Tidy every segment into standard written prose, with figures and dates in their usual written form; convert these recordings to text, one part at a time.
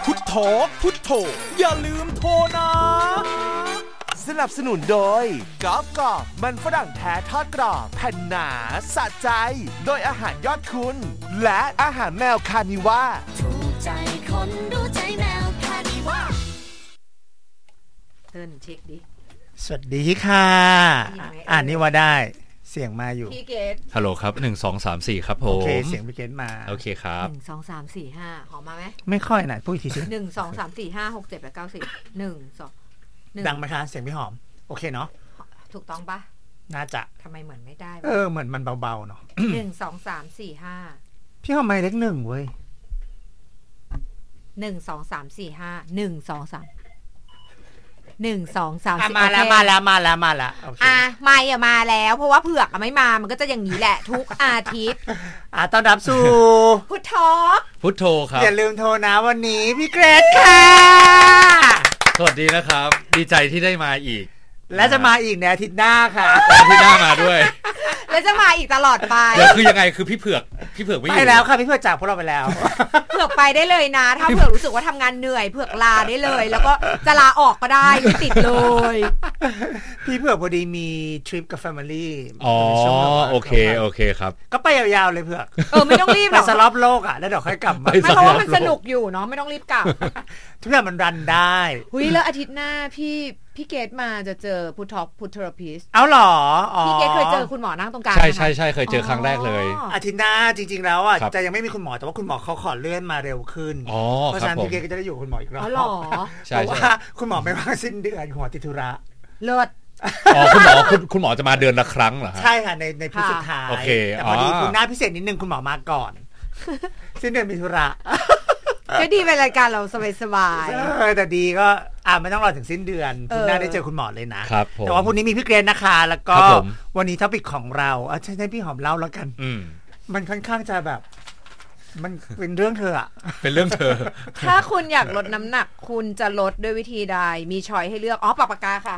พุทโธพุทโธอย่าลืมโทรนะสนับสนุนโดยกอล์ฟกรอบมันฝรั่งแท้ทอดกรอบแผ่นหนาสะใจโดยอาหารยอดคุณและอาหารแมวคานิว่าถูกใจคนดูใจแมวคานิว่าเติ้ลเช็คดิสวัสดีค่ะนี่ว่าได้เสียงมาอยู่พี่เกตฮัลโหลครับ1 2 3 4ครับผมโอเคเสียงพี่เกตมาโอเคครับ 1 2 3 4 5หอมมาไหมไม่ค่อยนะพูดอีกทีสิ 1 2 3 4 5 6 7 8 9 10 1 2 ดังไหมคะเสียงพี่หอมโอเคเนาะถูกต้องปะน่าจะทำไมเหมือนไม่ได้เหมือนมันเบาๆเนาะ 1 2 3 4 5 พี่หอมไม่เล็ก1เว้ย 1 2 3 4 5 1 2 3 1 2 3 4 มาแล้วมาแล้วมาแล้วไม่มาแล้วเพราะว่าเผือกไม่มามันก็จะอย่างนี้แหละทุกอาทิตย์ต้อนรับสู่พุทโธครับอย่าลืมโทรนะวันนี้พี่เกรซค่ะสวัสดีนะครับดีใจที่ได้มาอีกและจะมาอีกในอาทิตย์หน้าค่ะอาทิตย์หน้ามาด้วยแล้วจะมาอีกตลอดไปเดี๋ยวคือยังไงคือพี่เผือกไม่อยู่ไปแล้วค่ะพี่เผือกจากพวกเราไปแล้วเผือกไปได้เลยนะถ้าเผือกรู้สึกว่าทำงานเหนื่อยเผือกลาได้เลยแล้วก็จะลาออกก็ได้ไม่ติดเลยพี่เผือกพอดีมีทริปกับแฟมิลี่โอเคครับก็ไปยาวๆเลยเผือกไม่ต้องรีบหรอกไปสลับโลกแล้วเดี๋ยวค่อยกลับมาเพราะว่ามันสนุกอยู่เนาะไม่ต้องรีบกลับทุกอย่างมันรันได้แล้วอาทิตย์หน้าพี่เกตมาจะเจอพุทเทอราพิสต์เอาหรอพี่เกตเคยเจอคุณหมอนั่งตรงกลางใช่เคยเจอครั้งแรกเลยอาทิตย์หน้าจริงๆแล้วจะยังไม่มีคุณหมอแต่ว่าคุณหมอเขาขอเลื่อนมาเร็วขึ้นเพราะฉะนั้นพี่เกตก็จะได้อยู่คุณหมออีกรอบอ๋อหรอเพราะว่าคุณหมอไม่ว่างสิ้นเดือนคุณหมอติดธุระเลิศคุณหมอจะมาเดือนละครั้งเหรอใช่ค่ะในพุธสุดท้ายแต่พอดีคุณหน้าพิเศษนิดนึงคุณหมอมาก่อนสิ้นเดือนมีธุระก็ดีเป็นรายการเราสบายๆแต่ดีก็ไม่ต้องรอถึงสิ้นเดือนคุณน่าได้เจอคุณหมอเลยนะแต่ว่าพรุ่งนี้มีพี่เกรซนะคะแล้วก็วันนี้ท็อปิกของเราใช่พี่หอมเล่าแล้วกันมันค่อนข้างจะแบบมันเป็นเรื่องเธอเป็นเรื่องเธอถ้าคุณอยากลดน้ำหนักคุณจะลดด้วยวิธีใดมีช้อยให้เลือกปากกาค่ะ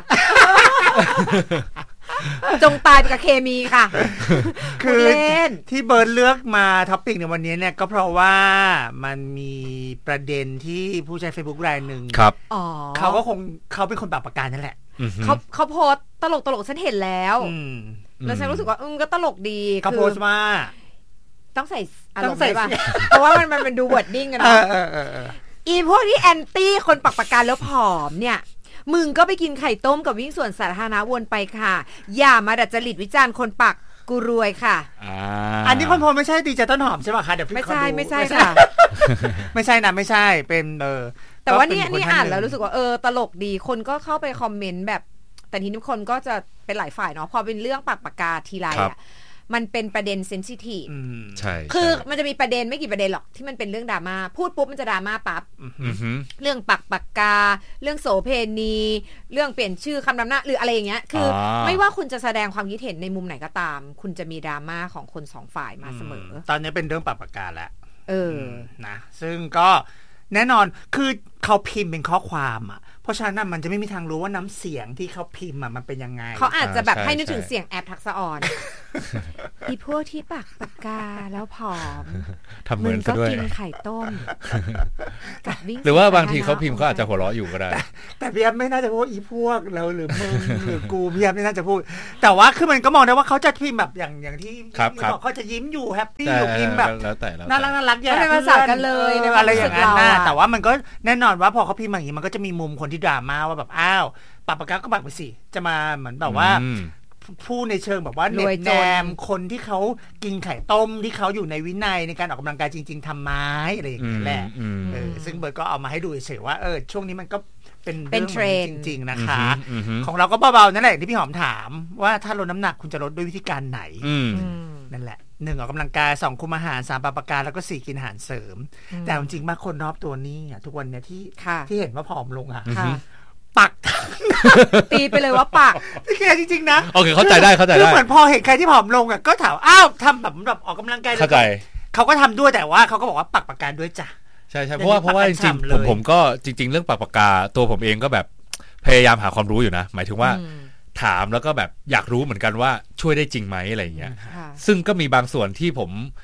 จงตายไปกับเคมีค่ะคือที่เบิร์ดเลือกมาท็อปิกในวันนี้เนี่ยก็เพราะว่ามันมีประเด็นที่ผู้ใช้ Facebook รายหนึ่งเขาเป็นคนปากปากกานั่นแหละเขาโพสตลกฉันเห็นแล้วแล้วฉันรู้สึกว่าก็ตลกดีเขาโพสว่าต้องใส่ป่ะเพราะว่ามันเป็นดูวอร์ดดิ้งกันเนาะอีพวกที่แอนตี้คนปักปากกาแล้วผอมเนี่ยมึงก็ไปกินไข่ต้มกับวิ่งสวนสาธารณะวนไปค่ะอย่ามาดัดจริตวิจารณ์คนปักกูรวยค่ะอันนี้คนพอไม่ใช่ดีเจต้นหอมใช่ป่ะคะเดี๋ยวพี่ไม่ใช่ค่ะไม่ใช่นะไม่ใช่เป็นแต่ว่านี่อ่านแล้วรู้สึกว่าตลกดีคนก็เข้าไปคอมเมนต์แบบแต่ทีนี้คนก็จะเป็นหลายฝ่ายเนาะพอเป็นเรื่องปักปากกาทีไรอ่ะมันเป็นประเด็นเซนซิทีฟใช่คือมันจะมีประเด็นไม่กี่ประเด็นหรอกที่มันเป็นเรื่องดราม่าพูดปุ๊บมันจะดราม่าปั๊บเรื่องปักปากกาเรื่องโสเพณีเรื่องเปลี่ยนชื่อคำนำหน้าหรืออะไรอย่างเงี้ยคือไม่ว่าคุณจะแสดงความคิดเห็นในมุมไหนก็ตามคุณจะมีดราม่าของคนสองฝ่ายมาเสมอตอนนี้เป็นเรื่องปักปากกาแล้วนะซึ่งก็แน่นอนคือเขาพิมพ์เป็นข้อความเพราะฉะนั้นมันจะไม่มีทางรู้ว่าน้ำเสียงที่เขาพิมพ์มันเป็นยังไงเขาอาจจะแบบให้นึกถึงเสียงแอบทักษะอ่อนอีพวกที่ปักปากกาแล้วผอมทำเหมือนกันด้วยกินไข่ต้มหรือว่าบางทีเขาพิมพ์เขาอาจจะหัวเราะอยู่ก็ได้แต่พี่แอมไม่น่าจะพูดอีพวกเราหรือมึงหรือกูพี่แอมไม่น่าจะพูดแต่ว่าคือมันก็มองได้ว่าเขาจะพิมพ์แบบอย่างที่บอกเขาจะยิ้มอยู่แฮปปี้อยู่พิมพ์แบบน่ารักในภาษากันเลยในอะไรอย่างนั้นแต่ว่ามันก็แน่นอนว่าพอเขาพิมพ์อย่างนี้มันก็จะมีมุมคนที่ดราม่าว่าแบบอ้าวปักปากกาก็ปักไปสิจะมาเหมือนแบบว่าผู้ในเชิงแบบว่าเน็บแนมคนที่เขากินไข่ต้มที่เขาอยู่ในวินัยในการออกกำลังกายจริงๆทำไมอะไรอย่างเงี้ยแหละซึ่งเบิร์ดก็เอามาให้ดูเฉยๆว่าช่วงนี้มันก็เป็นเทรนด์จริงๆนะคะของเราก็เบาๆนั่นแหละที่พี่หอมถามว่าถ้าลดน้ำหนักคุณจะลดด้วยวิธีการไหนนั่นแหละ1ออกกำลังกาย2คุมอาหาร3ปักปากกาแล้วก็4กินอาหารเสริมแต่จริงๆมากคนรอบตัวนี้ทุกวันเนี่ยที่เห็นว่าผอมลงปักตีไปเลยว่าปักพี่แกจริงๆนะโอเคเข้าใจได้คือเหมือนพอเห็นใครที่ผอมลงก็ถามอ้าวทำแบบออกกำลังกายเข้าใจเขาก็ทำด้วยแต่ว่าเขาก็บอกว่าปักปากกาด้วยจ้ะใช่เพราะว่าจริงๆผมก็จริงๆเรื่องปักปากกาตัวผมเองก็แบบพยายามหาความรู้อยู่นะหมายถึงว่าถามแล้วก็แบบอยากรู้เหมือนกันว่าช่วยได้จริงไหมอะไรอย่างเงี้ยซึ่งก็มีบางส่วนที่ผม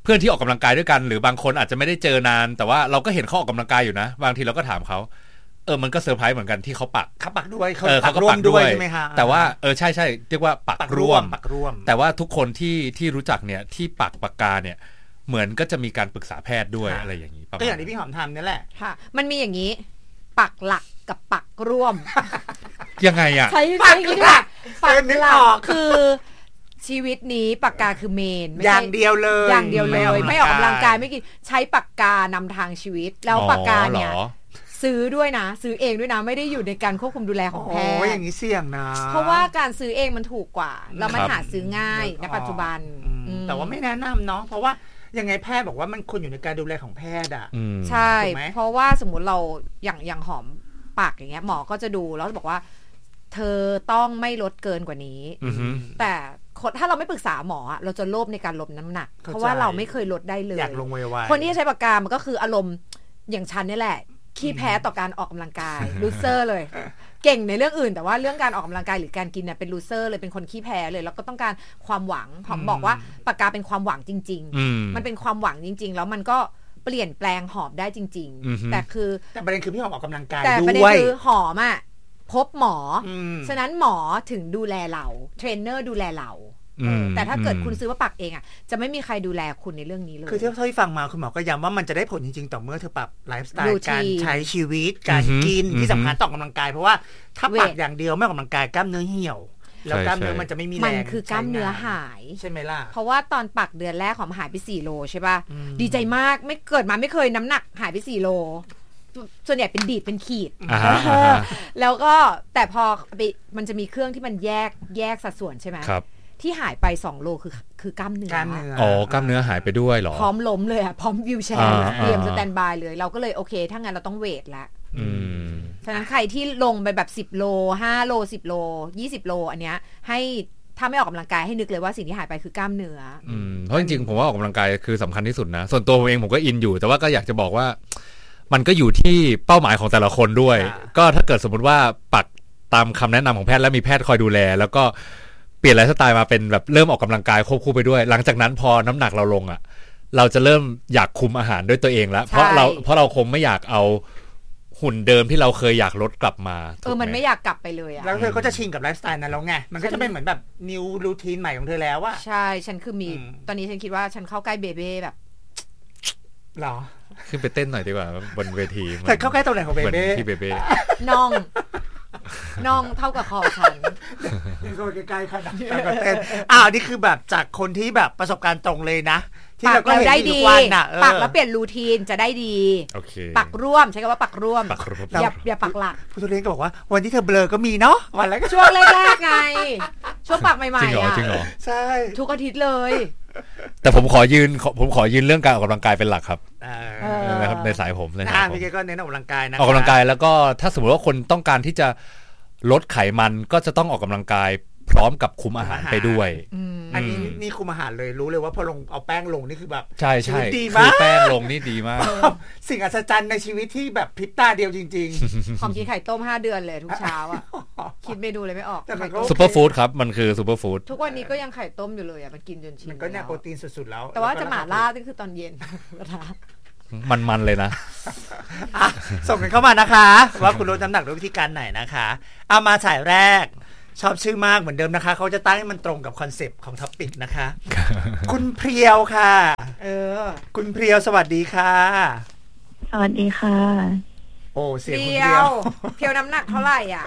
พื่อนที่ออกกำลังกายด้วยกันหรือบางคนอาจจะไม่ได้เจอนานแต่ว่าเราก็เห็นเขาออกกำลังกายอยู่นะบางทีเราก็ถามเขามันก็เซอร์ไพรส์เหมือนกันที่เขาปักด้วยเขาก็ปักด้วยใช่ไหมคะแต่ว่าใช่เรียกว่าปักร่วมแต่ว่าทุกคนที่รู้จักเนี่ยที่ปักปากกาเนี่ยเหมือนก็จะมีการปรึกษาแพทย์ด้วยอะไรอย่างนี้ก็อย่างที่พี่หอมทำนี่แหละค่ะมันมีอย่างนี้ปักหลักกับปักร่วมยังไงอ่ะใช้ปักหลักคือชีวิตนี้ปากกาคือเมนอย่างเดียวเลยไม่ออกกำลังกายไม่กินใช้ปากกานำทางชีวิตแล้วปากกาเนี่ยซื้อด้วยนะซื้อเองด้วยนะไม่ได้อยู่ในการควบคุมดูแลของแพทย์โอ้ยอย่างนี้เสี่ยงนะเพราะว่าการซื้อเองมันถูกกว่าแล้วมันหาซื้อง่ายในปัจจุบันแต่ว่าไม่แนะนำเนาะเพราะว่ายังไงแพทย์บอกว่ามันควรอยู่ในการดูแลของแพทย์อ่ะใช่เพราะว่าสมมุติเราอย่างหอมปากอย่างเงี้ยหมอก็จะดูแล้วบอกว่าเธอต้องไม่ลดเกินกว่านี้แต่ถ้าเราไม่ปรึกษาหมอเราจะโลภในการลดน้ำหนักเพราะว่าเราไม่เคยลดได้เลยอยากลงไวๆคนที่ใช้ปากกามันก็คืออารมณ์อย่างฉันนี่แหละขี้แพ้ต่อการออกกำลังกายลูเซอร์เลยเก่งในเรื่องอื่นแต่ว่าเรื่องการออกกำลังกายหรือการกินเนี่ยเป็นลูเซอร์เลยเป็นคนขี้แพ้เลยแล้วก็ต้องการความหวังหอมบอกว่าปากกาเป็นความหวังจริงๆมันเป็นความหวังจริงๆแล้วมันก็เปลี่ยนแปลงหอมได้จริงๆแต่ประเด็นคือพี่หอมออกกำลังกายด้วยแต่ประเด็นคือหอมอ่ะพบหมอฉะนั้นหมอถึงดูแลเราเทรนเนอร์ดูแลเราแต่ถ้าเกิดคุณซื้อมาปักเองอ่ะจะไม่มีใครดูแลคุณในเรื่องนี้เลยคือที่ฟังมาคุณหมอก็ย้ำว่ามันจะได้ผลจริงๆต่อเมื่อเธอปรับไลฟ์สไตล์การใช้ชีวิตการกินที่สำคัญต่อกำลังกายเพราะว่าถ้าปักอย่างเดียวไม่ออกกำลังกายกล้ามเนื้อเหี่ยวแล้วกล้ามเนื้อมันจะไม่มีแรงมันคือกล้ามเนื้อหายใช่ไหมล่ะเพราะว่าตอนปักเดือนแรกของหายไป4 โลใช่ป่ะดีใจมากไม่เกิดมาไม่เคยน้ำหนักหายไป4 โลส่วนใหญ่เป็นดีดเป็นขีดแล้วก็แต่พอมันจะมีเครื่องที่มันแยกสัดส่วนใช่ไหมที่หายไป2 โลคือกล้ามเนื้อกล้ามเนื้อหายไปด้วยเหรอพร้อมล้มเลยอ่ะพร้อมวิวแชร์เตรียมสแตนบายเลยเราก็เลยโอเคถ้างั้นเราต้องเวทละฉะนั้นใครที่ลงไปแบบ10 โล5 โล10 โล20 โลอันเนี้ยให้ถ้าไม่ออกกำลังกายให้นึกเลยว่าสิ่งที่หายไปคือกล้ามเนื้อเพราะจริงๆผมว่าออกกำลังกายคือสำคัญที่สุดนะส่วนตัวผมเองผมก็อินอยู่แต่ว่าก็อยากจะบอกว่ามันก็อยู่ที่เป้าหมายของแต่ละคนด้วยก็ถ้าเกิดสมมติว่าปักตามคำแนะนำของแพทย์และมีแพทย์คอยดูแลแล้วก็เปลี่ยนไลฟ์สไตล์มาเป็นแบบเริ่มออกกำลังกายควบคู่ไปด้วยหลังจากนั้นพอน้ำหนักเราลงอ่ะเราจะเริ่มอยากคุมอาหารด้วยตัวเองแล้วเพราะเราคงไม่อยากเอาหุ่นเดิมที่เราเคยอยากลดกลับมามันไม่อยากกลับไปเลยอ่ะแล้วเธอก็จะชินกับไลฟ์สไตล์นั้นแล้วไงมันก็จะเป็นเหมือนแบบนิวรูทีนใหม่ของเธอแล้วว่าใช่ฉันคือมีตอนนี้ฉันคิดว่าฉันเข้าใกล้เบเบ้แบบหรอขึ้นไปเต้นหน่อยดีกว่าบนเวทีแต่เข้าใกล้ตรงไหนของเบเบ้ที่เบเบ้น้องเท่ากับคอฉันก็ใกล้ๆขนาดนั้นเต้นนี่คือแบบจากคนที่แบบประสบการณ์ตรงเลยนะที่เราก็เห็นทุกวันน่ะปักแล้วเปลี่ยนรูทีนจะได้ดีปักร่วมใช้คำว่าปักร่วมอย่าปักหลักผู้ตัวเลี้ยงก็บอกว่าวันที่เธอเบลอก็มีเนาะวันแล้วก็ช่วงแรกๆไงช่วงปักใหม่ๆจริงเหรอใช่ทุกอาทิตย์เลยแต่ผมขอยืนเรื่องการออกกำลังกายเป็นหลักครับนะครับในสายผมพี่เก๋ก็เน้นออกกำลังกายนะออกกำลังกายแล้วก็ถ้าสมมติว่าคนต้องการที่จะลดไขมันก็จะต้องออกกำลังกายพร้อมกับคุมอาหารไปด้วยอันนี้นี่คุมอาหารเลยรู้เลยว่าพอลงเอาแป้งลงนี่คือแบบใช่ดีมากแป้งลงนี่ดีมากสิ่งอัศจรรย์ในชีวิตที่แบบพริบตาเดียวจริงๆผมกินไข่ต้ม5 เดือนเลยทุกเช้าอ่ะคิดเมนูเลยไม่ออกซุปเปอร์ฟู้ดครับมันคือซุปเปอร์ฟู้ดทุกวันนี้ก็ยังไข่ต้มอยู่เลยอ่ะมันกินจนชินมันก็เนี่ยโปรตีนสุดๆแล้วแต่ว่าจะหม่าล่านี่คือตอนเย็นมันเลยนะส่งกันเข้ามานะคะว่าคุณลดน้ำหนักด้วยวิธีการไหนนะคะเอามาสายแรกชอบชื่อมากเหมือนเดิมนะคะเขาจะตั้งให้มันตรงกับคอนเซปต์ของท็อปิกนะคะ คุณเพรียวค่ะคุณเพรียวสวัสดีค่ะสวัสดีค่ะโอ้เสียงคุณเพรียวเพรียวน้ำหนักเท่าไหร่อ่ะ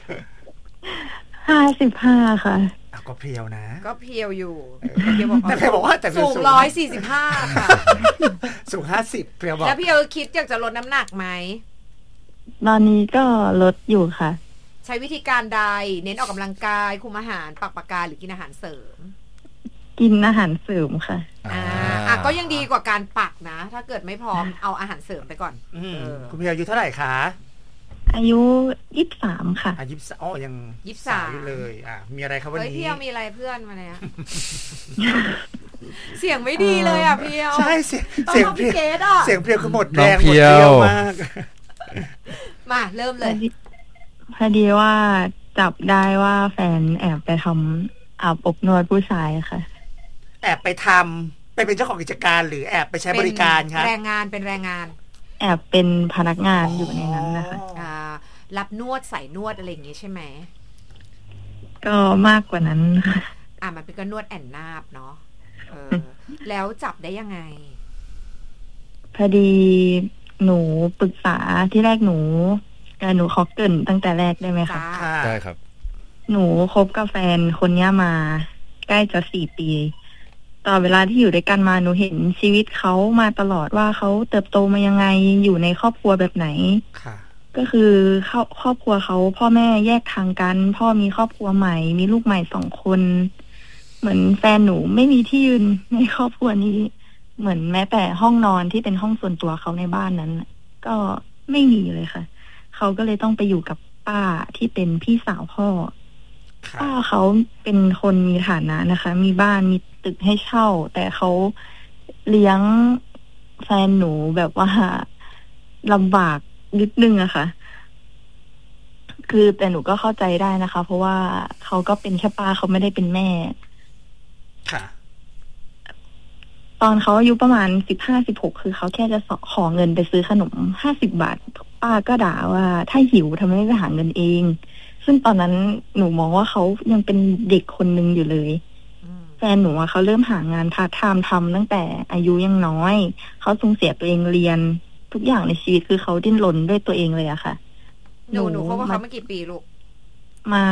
55ค่ะก็เพรียวนะก็เพรียวอยู่แต่เพรียวบอกว่าแต่สูง145ค่ะสูง50เพรียวบอกแล้วเพรียวคิดอยากจะลดน้ำหนักไหมตอนนี้ก็ลดอยู่ค่ะใช้วิธีการใดเน้นออกกำลังกายคุมอาหารปักปากกาหรือกินอาหารเสริมกินอาหารเสริมค่ะก็ยังดีกว่าการปักนะถ้าเกิดไม่พร้อมเอาอาหารเสริมไปก่อนคุณพี่อายุเท่าไหร่คะอายุ23ค่ะ 23ยัง23อยู่เลยมีอะไรครับวันนี้พี่เอามีอะไรเพื่อนมาเนี่ยเสียงไม่ดีเลยอ่ะพี่เอาใช่เสียงเพรียวเสียงเพรียวคือหมดแรงหมดเพียวมากมาเริ่มเลยพอดีว่าจับได้ว่าแฟนแอบไปทำอาบอบนวดผู้ชายค่ะแอบไปทำไปเป็นเจ้าของกิจการหรือแอบไปใช้บริการครับแรงงานเป็นแรงงานแอบเป็นพนักงานอยู่ในนั้นนะคะรับนวดใส่นวดอะไรอย่างงี้ใช่ไหมก็มากกว่านั้นมันเป็นก็นวดแอนนาบเนาะแล้วจับได้ยังไงพอดีหนูปรึกษาที่แรกหนูขอเกริ่นตั้งแต่แรกได้ไหมคะได้ครับหนูคบกับแฟนคนนี้มาใกล้จะ4 ปีต่อเวลาที่อยู่ด้วยกันมาหนูเห็นชีวิตเขามาตลอดว่าเขาเติบโตมายังไงอยู่ในครอบครัวแบบไหนก็คือครอบครัวเขาพ่อแม่แยกทางกันพ่อมีครอบครัวใหม่มีลูกใหม่2 คนเหมือนแฟนหนูไม่มีที่ยืนในครอบครัวนี้เหมือนแม้แต่ห้องนอนที่เป็นห้องส่วนตัวเขาในบ้านนั้นก็ไม่มีเลยค่ะเขาก็เลยต้องไปอยู่กับป้าที่เป็นพี่สาวพ่อป้าเขาเป็นคนมีฐานะนะคะมีบ้านมีตึกให้เช่าแต่เขาเลี้ยงแฟนหนูแบบว่าลำบากนิดนึงอะค่ะคือแต่หนูก็เข้าใจได้นะคะเพราะว่าเขาก็เป็นแค่ป้าเขาไม่ได้เป็นแม่ค่ะตอนเขาอายุประมาณ15-16คือเขาแค่จะขอเงินไปซื้อขนม50 บาทป้าก็ด่าว่าถ้าหิวทำไมไม่ไปหาเงินเองซึ่งตอนนั้นหนูมองว่าเขายังเป็นเด็กคนนึงอยู่เลยแฟนหนูเขาเริ่มหางานพาร์ทไทม์ทำตั้งแต่อายุยังน้อยเขาส่งเสียตัวเองเรียนทุกอย่างในชีวิตคือเขาดิ้นรนด้วยตัวเองเลยอะค่ะหนูเขาว่าเขามากี่ปีลูกมา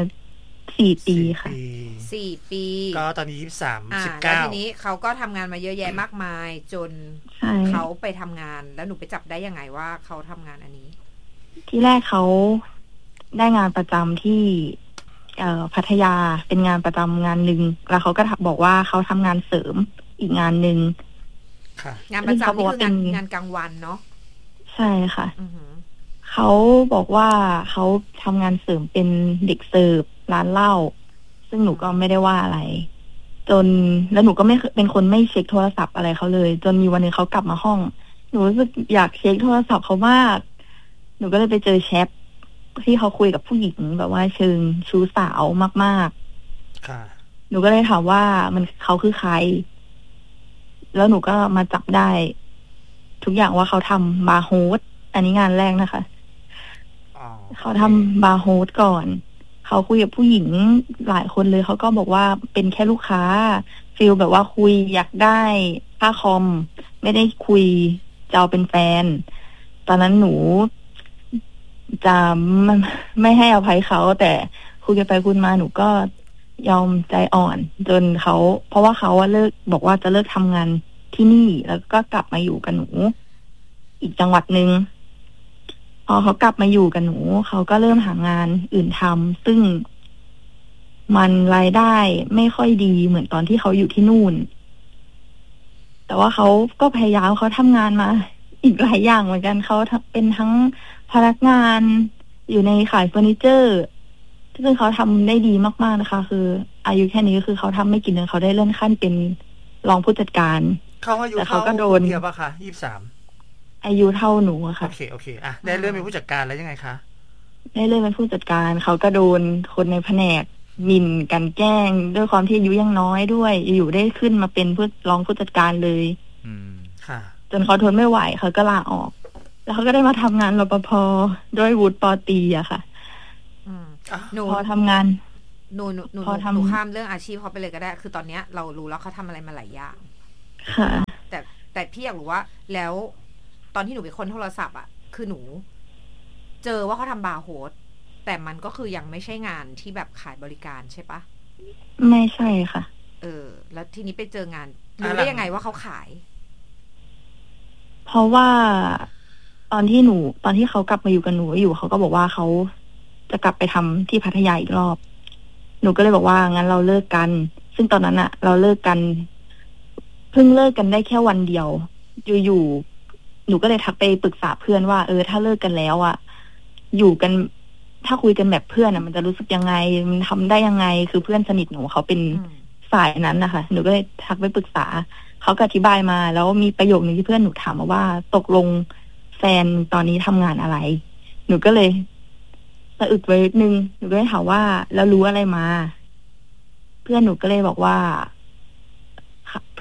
4 ปีค่ะ 4 ปีก็ตอนนี้23-19 แล้วทีนี้เขาก็ทำงานมาเยอะแยะมากมายจนเขาไปทำงานแล้วหนูไปจับได้ยังไงว่าเขาทำงานอันนี้ที่แรกเขาได้งานประจำที่พัทยาเป็นงานประจำงานหนึ่งแล้วเขาก็บอกว่าเขาทำงานเสริมอีกงานหนึ่งงานประจำนี่คืองานกลางวันเนาะใช่ค่ะเขาบอกว่าเขาทำงานเสริมเป็นเด็กเสิร์ฟร้านเหล้าซึ่งหนูก็ไม่ได้ว่าอะไรจนแล้วหนูก็ไม่เป็นคนไม่เช็คโทรศัพท์อะไรเขาเลยจนมีวันนึงเขากลับมาห้องหนูรู้สึกอยากเช็คโทรศัพท์เขามากหนูก็เลยไปเจอแชทที่เขาคุยกับผู้หญิงแบบว่าเชิงชู้สาวมากๆค่ะหนูก็เลยถามว่าเขาคือใครแล้วหนูก็มาจับได้ทุกอย่างว่าเขาทำบาร์โฮสอันนี้งานแรกนะคะเขาทำบาร์โฮสก่อนเขาคุยกับผู้หญิงหลายคนเลยเขาก็บอกว่าเป็นแค่ลูกค้าฟีลแบบว่าคุยอยากได้ค่าคอมไม่ได้คุยจะเอาเป็นแฟนตอนนั้นหนูจะไม่ให้อภัยเขาแต่คุยกันไปคุยมาหนูก็ยอมใจอ่อนจนเขาเพราะว่าเขาเลิกบอกว่าจะเลิกทำงานที่นี่แล้วก็กลับมาอยู่กับหนูอีกจังหวัดนึงพอเขากลับมาอยู่กับหนูเขาก็เริ่มหางานอื่นทำซึ่งมันรายได้ไม่ค่อยดีเหมือนตอนที่เขาอยู่ที่นู่นแต่ว่าเขาก็พยายามเขาทำงานมาอีกหลายอย่างเหมือนกันเขาเป็นทั้งพนักงานอยู่ในขายเฟอร์นิเจอร์ซึ่งเขาทำได้ดีมากๆนะคะคืออายุแค่นี้ก็คือเขาทำไม่กี่เดือนเขาได้เลื่อนขั้นเป็นรองผู้จัดการเขาอายุเขาก็โดนเยอะปะคะ23 อายุเท่าหนูอะค่ะโอเคอ่ะได้เลื่อนเป็นผู้จัดการแล้วยังไงคะได้เลื่อนเป็นผู้จัดการเขาก็โดนคนในแผนกหมิ่นกันแกล้งด้วยความที่อายุยังน้อยด้วยอยู่ได้ขึ้นมาเป็นผู้รองผู้จัดการเลยค่ะจนเขาทนไม่ไหวเขาก็ลาออกแล้วเขาก็ได้มาทำงานรปภด้วยวุฒิป.ตรีอะค่ะหนูพอทำงานหนูข้ามเรื่องอาชีพเขาไปเลยก็ได้คือตอนเนี้ยเรารู้แล้วเขาทำอะไรมาหลายอย่างค่ะแต่พี่อยากรู้ว่าแล้วตอนที่หนูไปค้นโทรศัพท์อะคือหนูเจอว่าเขาทำบาร์โฮสแต่มันก็คือยังไม่ใช่งานที่แบบขายบริการใช่ปะไม่ใช่ค่ะแล้วทีนี้ไปเจองานรู้ได้ยังไงว่าเขาขายเพราะว่าตอนที่เขากลับมาอยู่กับหนูอยู่เขาก็บอกว่าเขาจะกลับไปทำที่พัทยาอีกรอบหนูก็เลยบอกว่างั้นเราเลิกกันซึ่งตอนนั้นอะเราเลิกกันเพิ่งเลิกกันได้แค่วันเดียวอยู่หนูก็เลยทักไปปรึกษาเพื่อนว่าถ้าเลิกกันแล้วอะอยู่กันถ้าคุยกันแบบเพื่อนอะมันจะรู้สึกยังไงมันทำได้ยังไงคือเพื่อนสนิทหนูเขาเป็นสายนั้นนะคะหนูก็เลยทักไปปรึกษาเขาก็อธิบายมาแล้วมีประโยคนึงที่เพื่อนหนูถามมาว่าตกลงแฟนตอนนี้ทำงานอะไรหนูก็เลยสะอึกไว้นิดนึงหนูก็เลยถามว่าแล้วรู้อะไรมาเพื่อนหนูก็เลยบอกว่าเพื่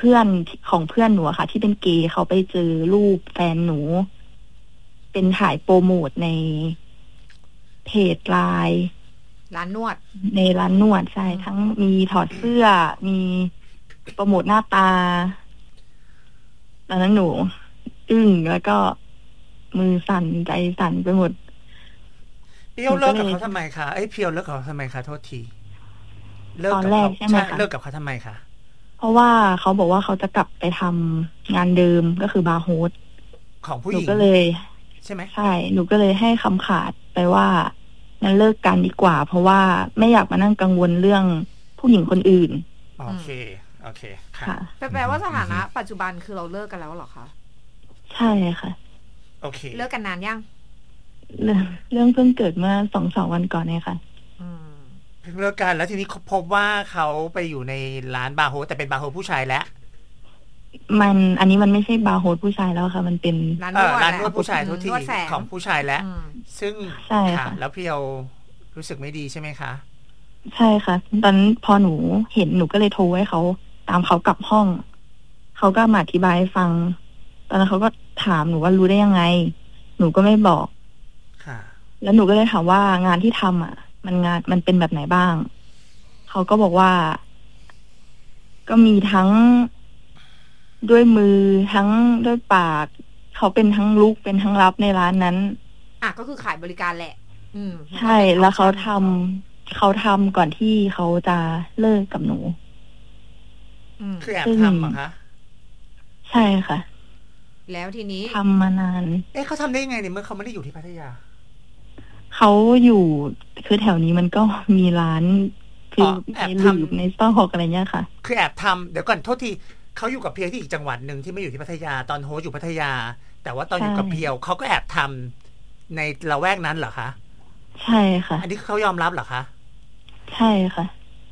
พื่อนของเพื่อนหนูอะค่ะ ที่เป็นเกย์เขาไปเจอรูปแฟนหนู เป็นถ่ายโปรโมทในเพจไลน์ร้านนวดในร้านนวดใช่ทั้งมีถอดเสื้อมีโปรโมทหน้าตาตอนนั้นหนูอึ้งแล้วก็มือสั่นใจสั่นไปหมดเพียวเลิกกับเขาทำไมคะเพียวเลิกกับเขาทำไมคะโทษทีตอนแรกใช่ไหมคะเลิกกับเขาทำไมคะเพราะว่าเขาบอกว่าเขาจะกลับไปทำงานเดิมก็คือบาร์โฮสของผู้หญิงหนูก็เลยใช่ไหมใช่หนูก็เลยให้คำขาดไปว่างั้นเลิกกันดีกว่าเพราะว่าไม่อยากมานั่งกังวลเรื่องผู้หญิงคนอื่นโอเคค่ะแปลว่าสถานะปัจจุบันคือเราเลิกกันแล้วหรอคะใช่ค่ะโอเคเลิกกันนานยังเรื่องเพิ่งเกิดเมื่อ 2-3 วันก่อนเนี่ยค่ะเพิ่งเลิกกันแล้วทีนี้พบว่าเขาไปอยู่ในร้านบาร์โฮสแต่เป็นบาร์โฮสผู้ชายแล้วอันนี้มันไม่ใช่บาร์โฮสผู้ชายแล้วค่ะมันเป็นร้านนวดผู้ชายทุกที่ของผู้ชายแล้วซึ่งใช่ค่ะแล้วพี่เอารู้สึกไม่ดีใช่ไหมคะใช่ค่ะตอนพอหนูเห็นหนูก็เลยโทรให้เขาตามเขากลับห้องเขาก็มาอธิบายให้ฟังตอนนั้นเขาก็ถามหนูว่ารู้ได้ยังไงหนูก็ไม่บอกค่ะแล้วหนูก็เลยถามว่างานที่ทำมันเป็นแบบไหนบ้างเขาก็บอกว่าก็มีทั้งด้วยมือทั้งด้วยปากเขาเป็นทั้งลุกเป็นทั้งรับในร้านนั้นก็คือขายบริการแหละใช่แล้วเขาทำก่อนที่เขาจะเลิกกับหนูคือแอบทำเหรอคะใช่ค่ะแล้วทีนี้ทำมานานเขาทำได้ยังไงเนี่ยเมื่อเขาไม่ได้อยู่ที่พัทยาเขาอยู่คือแถวนี้มันก็มีร้านคือในหลืบในซอกอะไรเงี้ยค่ะคือแอบทำเดี๋ยวก่อนโทษทีเขาอยู่กับเพียวที่อีกจังหวัดหนึ่งที่ไม่อยู่ที่พัทยาตอนโฮสอยู่พัทยาแต่ว่าตอนอยู่กับเพียวเขาก็แอบทำในละแวกนั้นเหรอคะใช่ค่ะอันนี้เขายอมรับเหรอคะใช่ค่ะ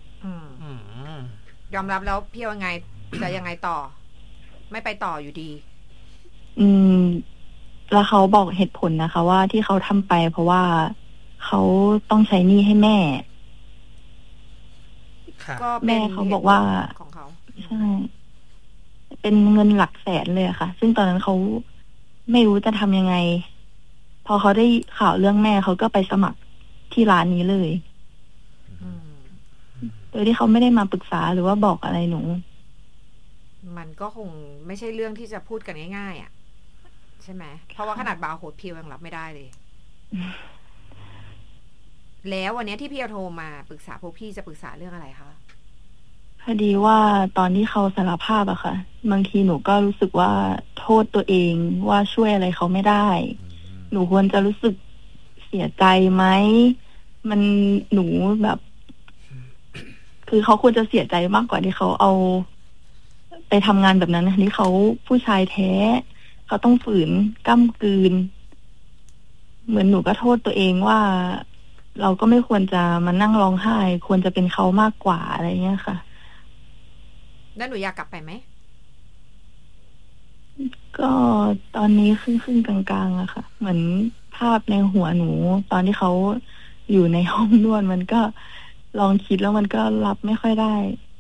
ยอมรับแล้วเพียวยังไงจะยังไงต่อไม่ไปต่ออยู่ดีแล้วเขาบอกเหตุผลนะคะว่าที่เขาทำไปเพราะว่าเขาต้องใช้หนี้ให้แม่ก็แม่เขาบอกว่าของเขาใช่เป็นเงินหลักแสนเลยค่ะซึ่งตอนนั้นเขาไม่รู้จะทำยังไงพอเขาได้ข่าวเรื่องแม่เขาก็ไปสมัครที่ร้านนี้เลยโดยที่เขาไม่ได้มาปรึกษาหรือว่าบอกอะไรหนูมันก็คงไม่ใช่เรื่องที่จะพูดกันง่ายๆใช่ไหมเพราะว่าขนาดบาร์โฮสเพียวยังรับไม่ได้เลยแล้ววันนี้ที่พี่เอาโทรมาปรึกษาพวกพี่จะปรึกษาเรื่องอะไรคะพอดีว่าตอนที่เขาสารภาพอะค่ะบางทีหนูก็รู้สึกว่าโทษตัวเองว่าช่วยอะไรเขาไม่ได้หนูควรจะรู้สึกเสียใจไหมมันหนูแบบคือเขาควรจะเสียใจมากกว่าที่เขาเอาไปทำงานแบบนั้นที่เขาผู้ชายแท้เขาต้องฝืนก้ำกืนเหมือนหนูก็โทษตัวเองว่าเราก็ไม่ควรจะมานั่งร้องไห้ควรจะเป็นเขามากกว่าอะไรเงี้ยค่ะแล้วหนูอยากกลับไปไหมก็ตอนนี้ครึ่งกลางๆอะค่ะเหมือนภาพในหัวหนูตอนที่เขาอยู่ในห้องนวดมันก็ลองคิดแล้วมันก็รับไม่ค่อยได้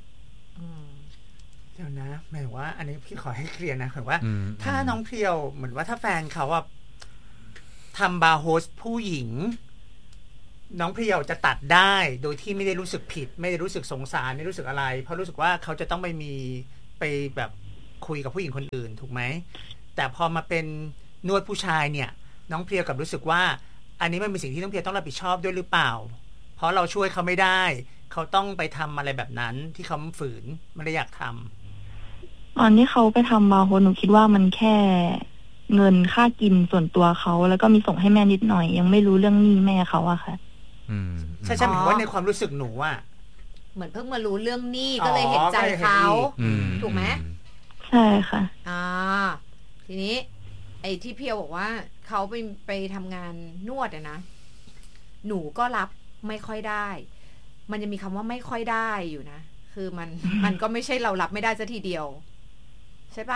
เดี๋ยวนะหมายว่าอันนี้พี่ขอให้เคลียร์นะคือว่าถ้าน้องเพียวเหมือนว่าถ้าแฟนเขาทำบาร์โฮสผู้หญิงน้องเพียวจะตัดได้โดยที่ไม่ได้รู้สึกผิดไม่ได้รู้สึกสงสารไม่รู้สึกอะไรเพราะรู้สึกว่าเขาจะต้องไปแบบคุยกับผู้หญิงคนอื่นถูกไหมแต่พอมาเป็นนวดผู้ชายเนี่ยน้องเพียวกับรู้สึกว่าอันนี้มันเป็นสิ่งที่น้องเพียวต้องรับผิดชอบด้วยหรือเปล่าเพราะเราช่วยเขาไม่ได้เขาต้องไปทำอะไรแบบนั้นที่เขาฝืนไม่ได้อยากทำตอนที่เขาไปทำบาร์โฮสหนูคิดว่ามันแค่เงินค่ากินส่วนตัวเขาแล้วก็มีส่งให้แม่นิดหน่อยยังไม่รู้เรื่องหนี้แม่เขาอะค่ะใช่ๆหมายว่าในความรู้สึกหนูว่าเหมือนเพิ่งมารู้เรื่องหนี้ก็เลยเห็นใจเขาถูกไหมใช่ค่ะทีนี้ไอ้ที่เพียวบอกว่าเขาไปทำงานนวดนะหนูก็รับไม่ค่อยได้มันจะมีคำว่าไม่ค่อยได้อยู่นะคือมันก็ไม่ใช่เรารับไม่ได้ซะทีเดียวใช่ปะ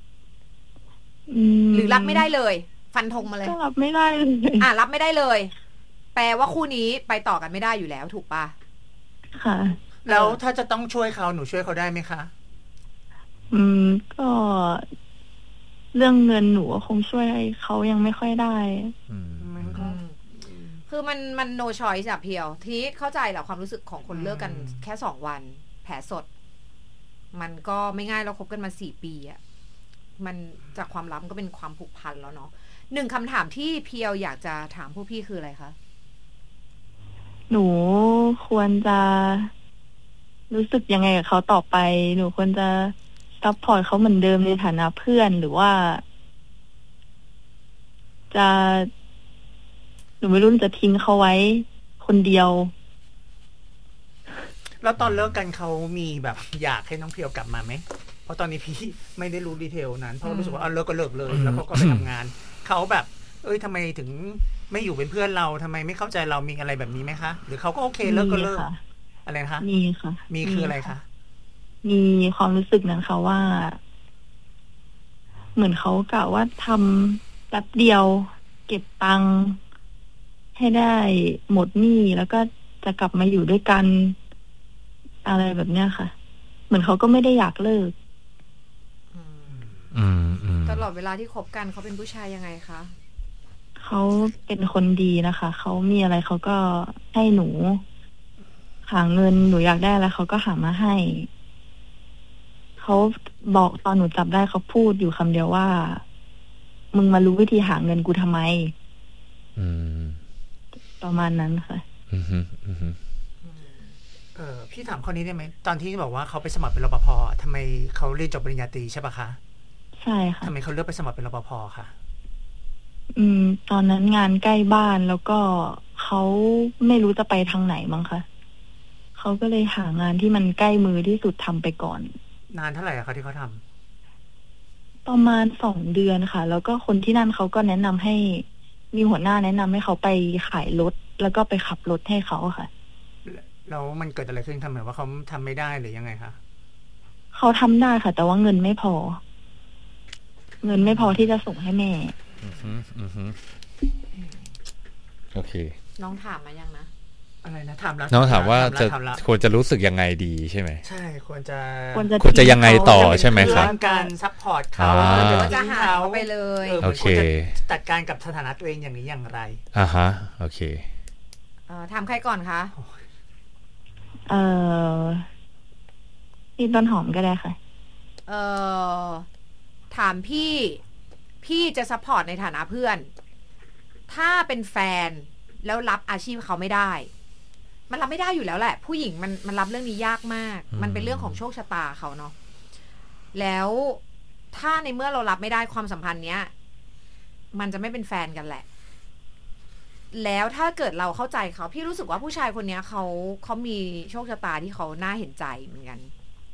หรือรับไม่ได้เลยฟันธงมาเลยรับไม่ได้เลยรับไม่ได้เลยแปลว่าคู่นี้ไปต่อกันไม่ได้อยู่แล้วถูกปะค่ะแล้วถ้าจะต้องช่วยเขาหนูช่วยเขาได้ไหมคะก็เรื่องเงินหนูคงช่วยเขายังไม่ค่อยได้มันก็คือมัน no choice อะเพียวทีนี้เข้าใจแหละความรู้สึกของคนเลิกกันแค่2 วันแผลสดมันก็ไม่ง่ายเราคบกันมา4 ปีอะมันจากความลับก็เป็นความผูกพันแล้วเนาะ1คำถามที่เพียวอยากจะถามพวกพี่คืออะไรคะหนูควรจะรู้สึกยังไงกับเขาต่อไปหนูควรจะซัพพอร์ตเขาเหมือนเดิมในฐานะเพื่อนหรือว่าจะหนูไม่รู้จะทิ้งเขาไว้คนเดียวแล้วตอนเลิกกันเขามีแบบอยากให้น้องเพียวกลับมาไหมเพราะตอนนี้พี่ไม่ได้รู้ดีเทลนั้นเพราะรู้สึกว่าเลิกก็เลิกเลยแล้วเขาก็ไปทำงานเขาแบบทำไมถึงไม่อยู่เป็นเพื่อนเราทำไมไม่เข้าใจเรามีอะไรแบบนี้ไหมคะหรือเขาก็โอเคเลิกก็เลิกอะไรนะคะมีค่ะมีคืออะไรคะมีความรู้สึกนั้นค่ะว่าเหมือนเขากะว่าทำแป๊บเดียวเก็บตังค์ให้ได้หมดหนี้แล้วก็จะกลับมาอยู่ด้วยกันอะไรแบบเนี้ยค่ะเหมือนเขาก็ไม่ได้อยากเลิกตลอดเวลาที่คบกันเขาเป็นผู้ชายยังไงคะเขาเป็นคนดีนะคะเขามีอะไรเขาก็ให้หนูหาเงินหนูอยากได้แล้วเขาก็หามาให้เขาบอกตอนหนูจับได้เขาพูดอยู่คำเดียวว่ามึงมารู้วิธีหาเงินกูทำไมประมาณนั้นค่ะพี่ถามข้อนี้ได้ไหมตอนที่บอกว่าเขาไปสมัครเป็นรปภทำไมเขาเรียนจบปริญญาตรีใช่ปะคะใช่ค่ะทำไมเขาเลือกไปสมัครเป็นรปภคะตอนนั้นงานใกล้บ้านแล้วก็เขาไม่รู้จะไปทางไหนมั้งคะเขาก็เลยหางานที่มันใกล้มือที่สุดทำไปก่อนนานเท่าไหร่อะคะที่เขาทำประมาณ2 เดือนค่ะแล้วก็คนที่นั่นเขาก็แนะนำให้มีหัวหน้าแนะนำให้เขาไปขายรถแล้วก็ไปขับรถให้เขาค่ะแล้วมันเกิดอะไรขึ้นทำไมว่าเขาทำไม่ได้หรือยังไงคะเขาทำได้ค่ะแต่ว่าเงินไม่พอที่จะส่งให้แม่โอเคน้องถามมายังนะอะไรนะถามแล้วน้องถามว่าจะควรจะรู้สึกยังไงดีใช่ไหมใช่ควรจะยังไงต่อใช่ไหมครับการซัพพอร์ตเขาหรือว่าจะหาเขาไปเลยโอเคจัดการกับสถานะตัวเองอย่างนี้อย่างไรฮะโอเคถามใครก่อนคะพี่ต้นหอมก็ได้ค่ะถามพี่จะซัพพอร์ตในฐานะเพื่อนถ้าเป็นแฟนแล้วรับอาชีพเขาไม่ได้มันรับไม่ได้อยู่แล้วแหละผู้หญิงมันรับเรื่องนี้ยากมากมันเป็นเรื่องของโชคชะตาเขาเนาะแล้วถ้าในเมื่อเรารับไม่ได้ความสัมพันธ์เนี้ยมันจะไม่เป็นแฟนกันแหละแล้วถ้าเกิดเราเข้าใจเขาพี่รู้สึกว่าผู้ชายคนนี้เขามีโชคชะตาที่เขาน่าเห็นใจเหมือนกัน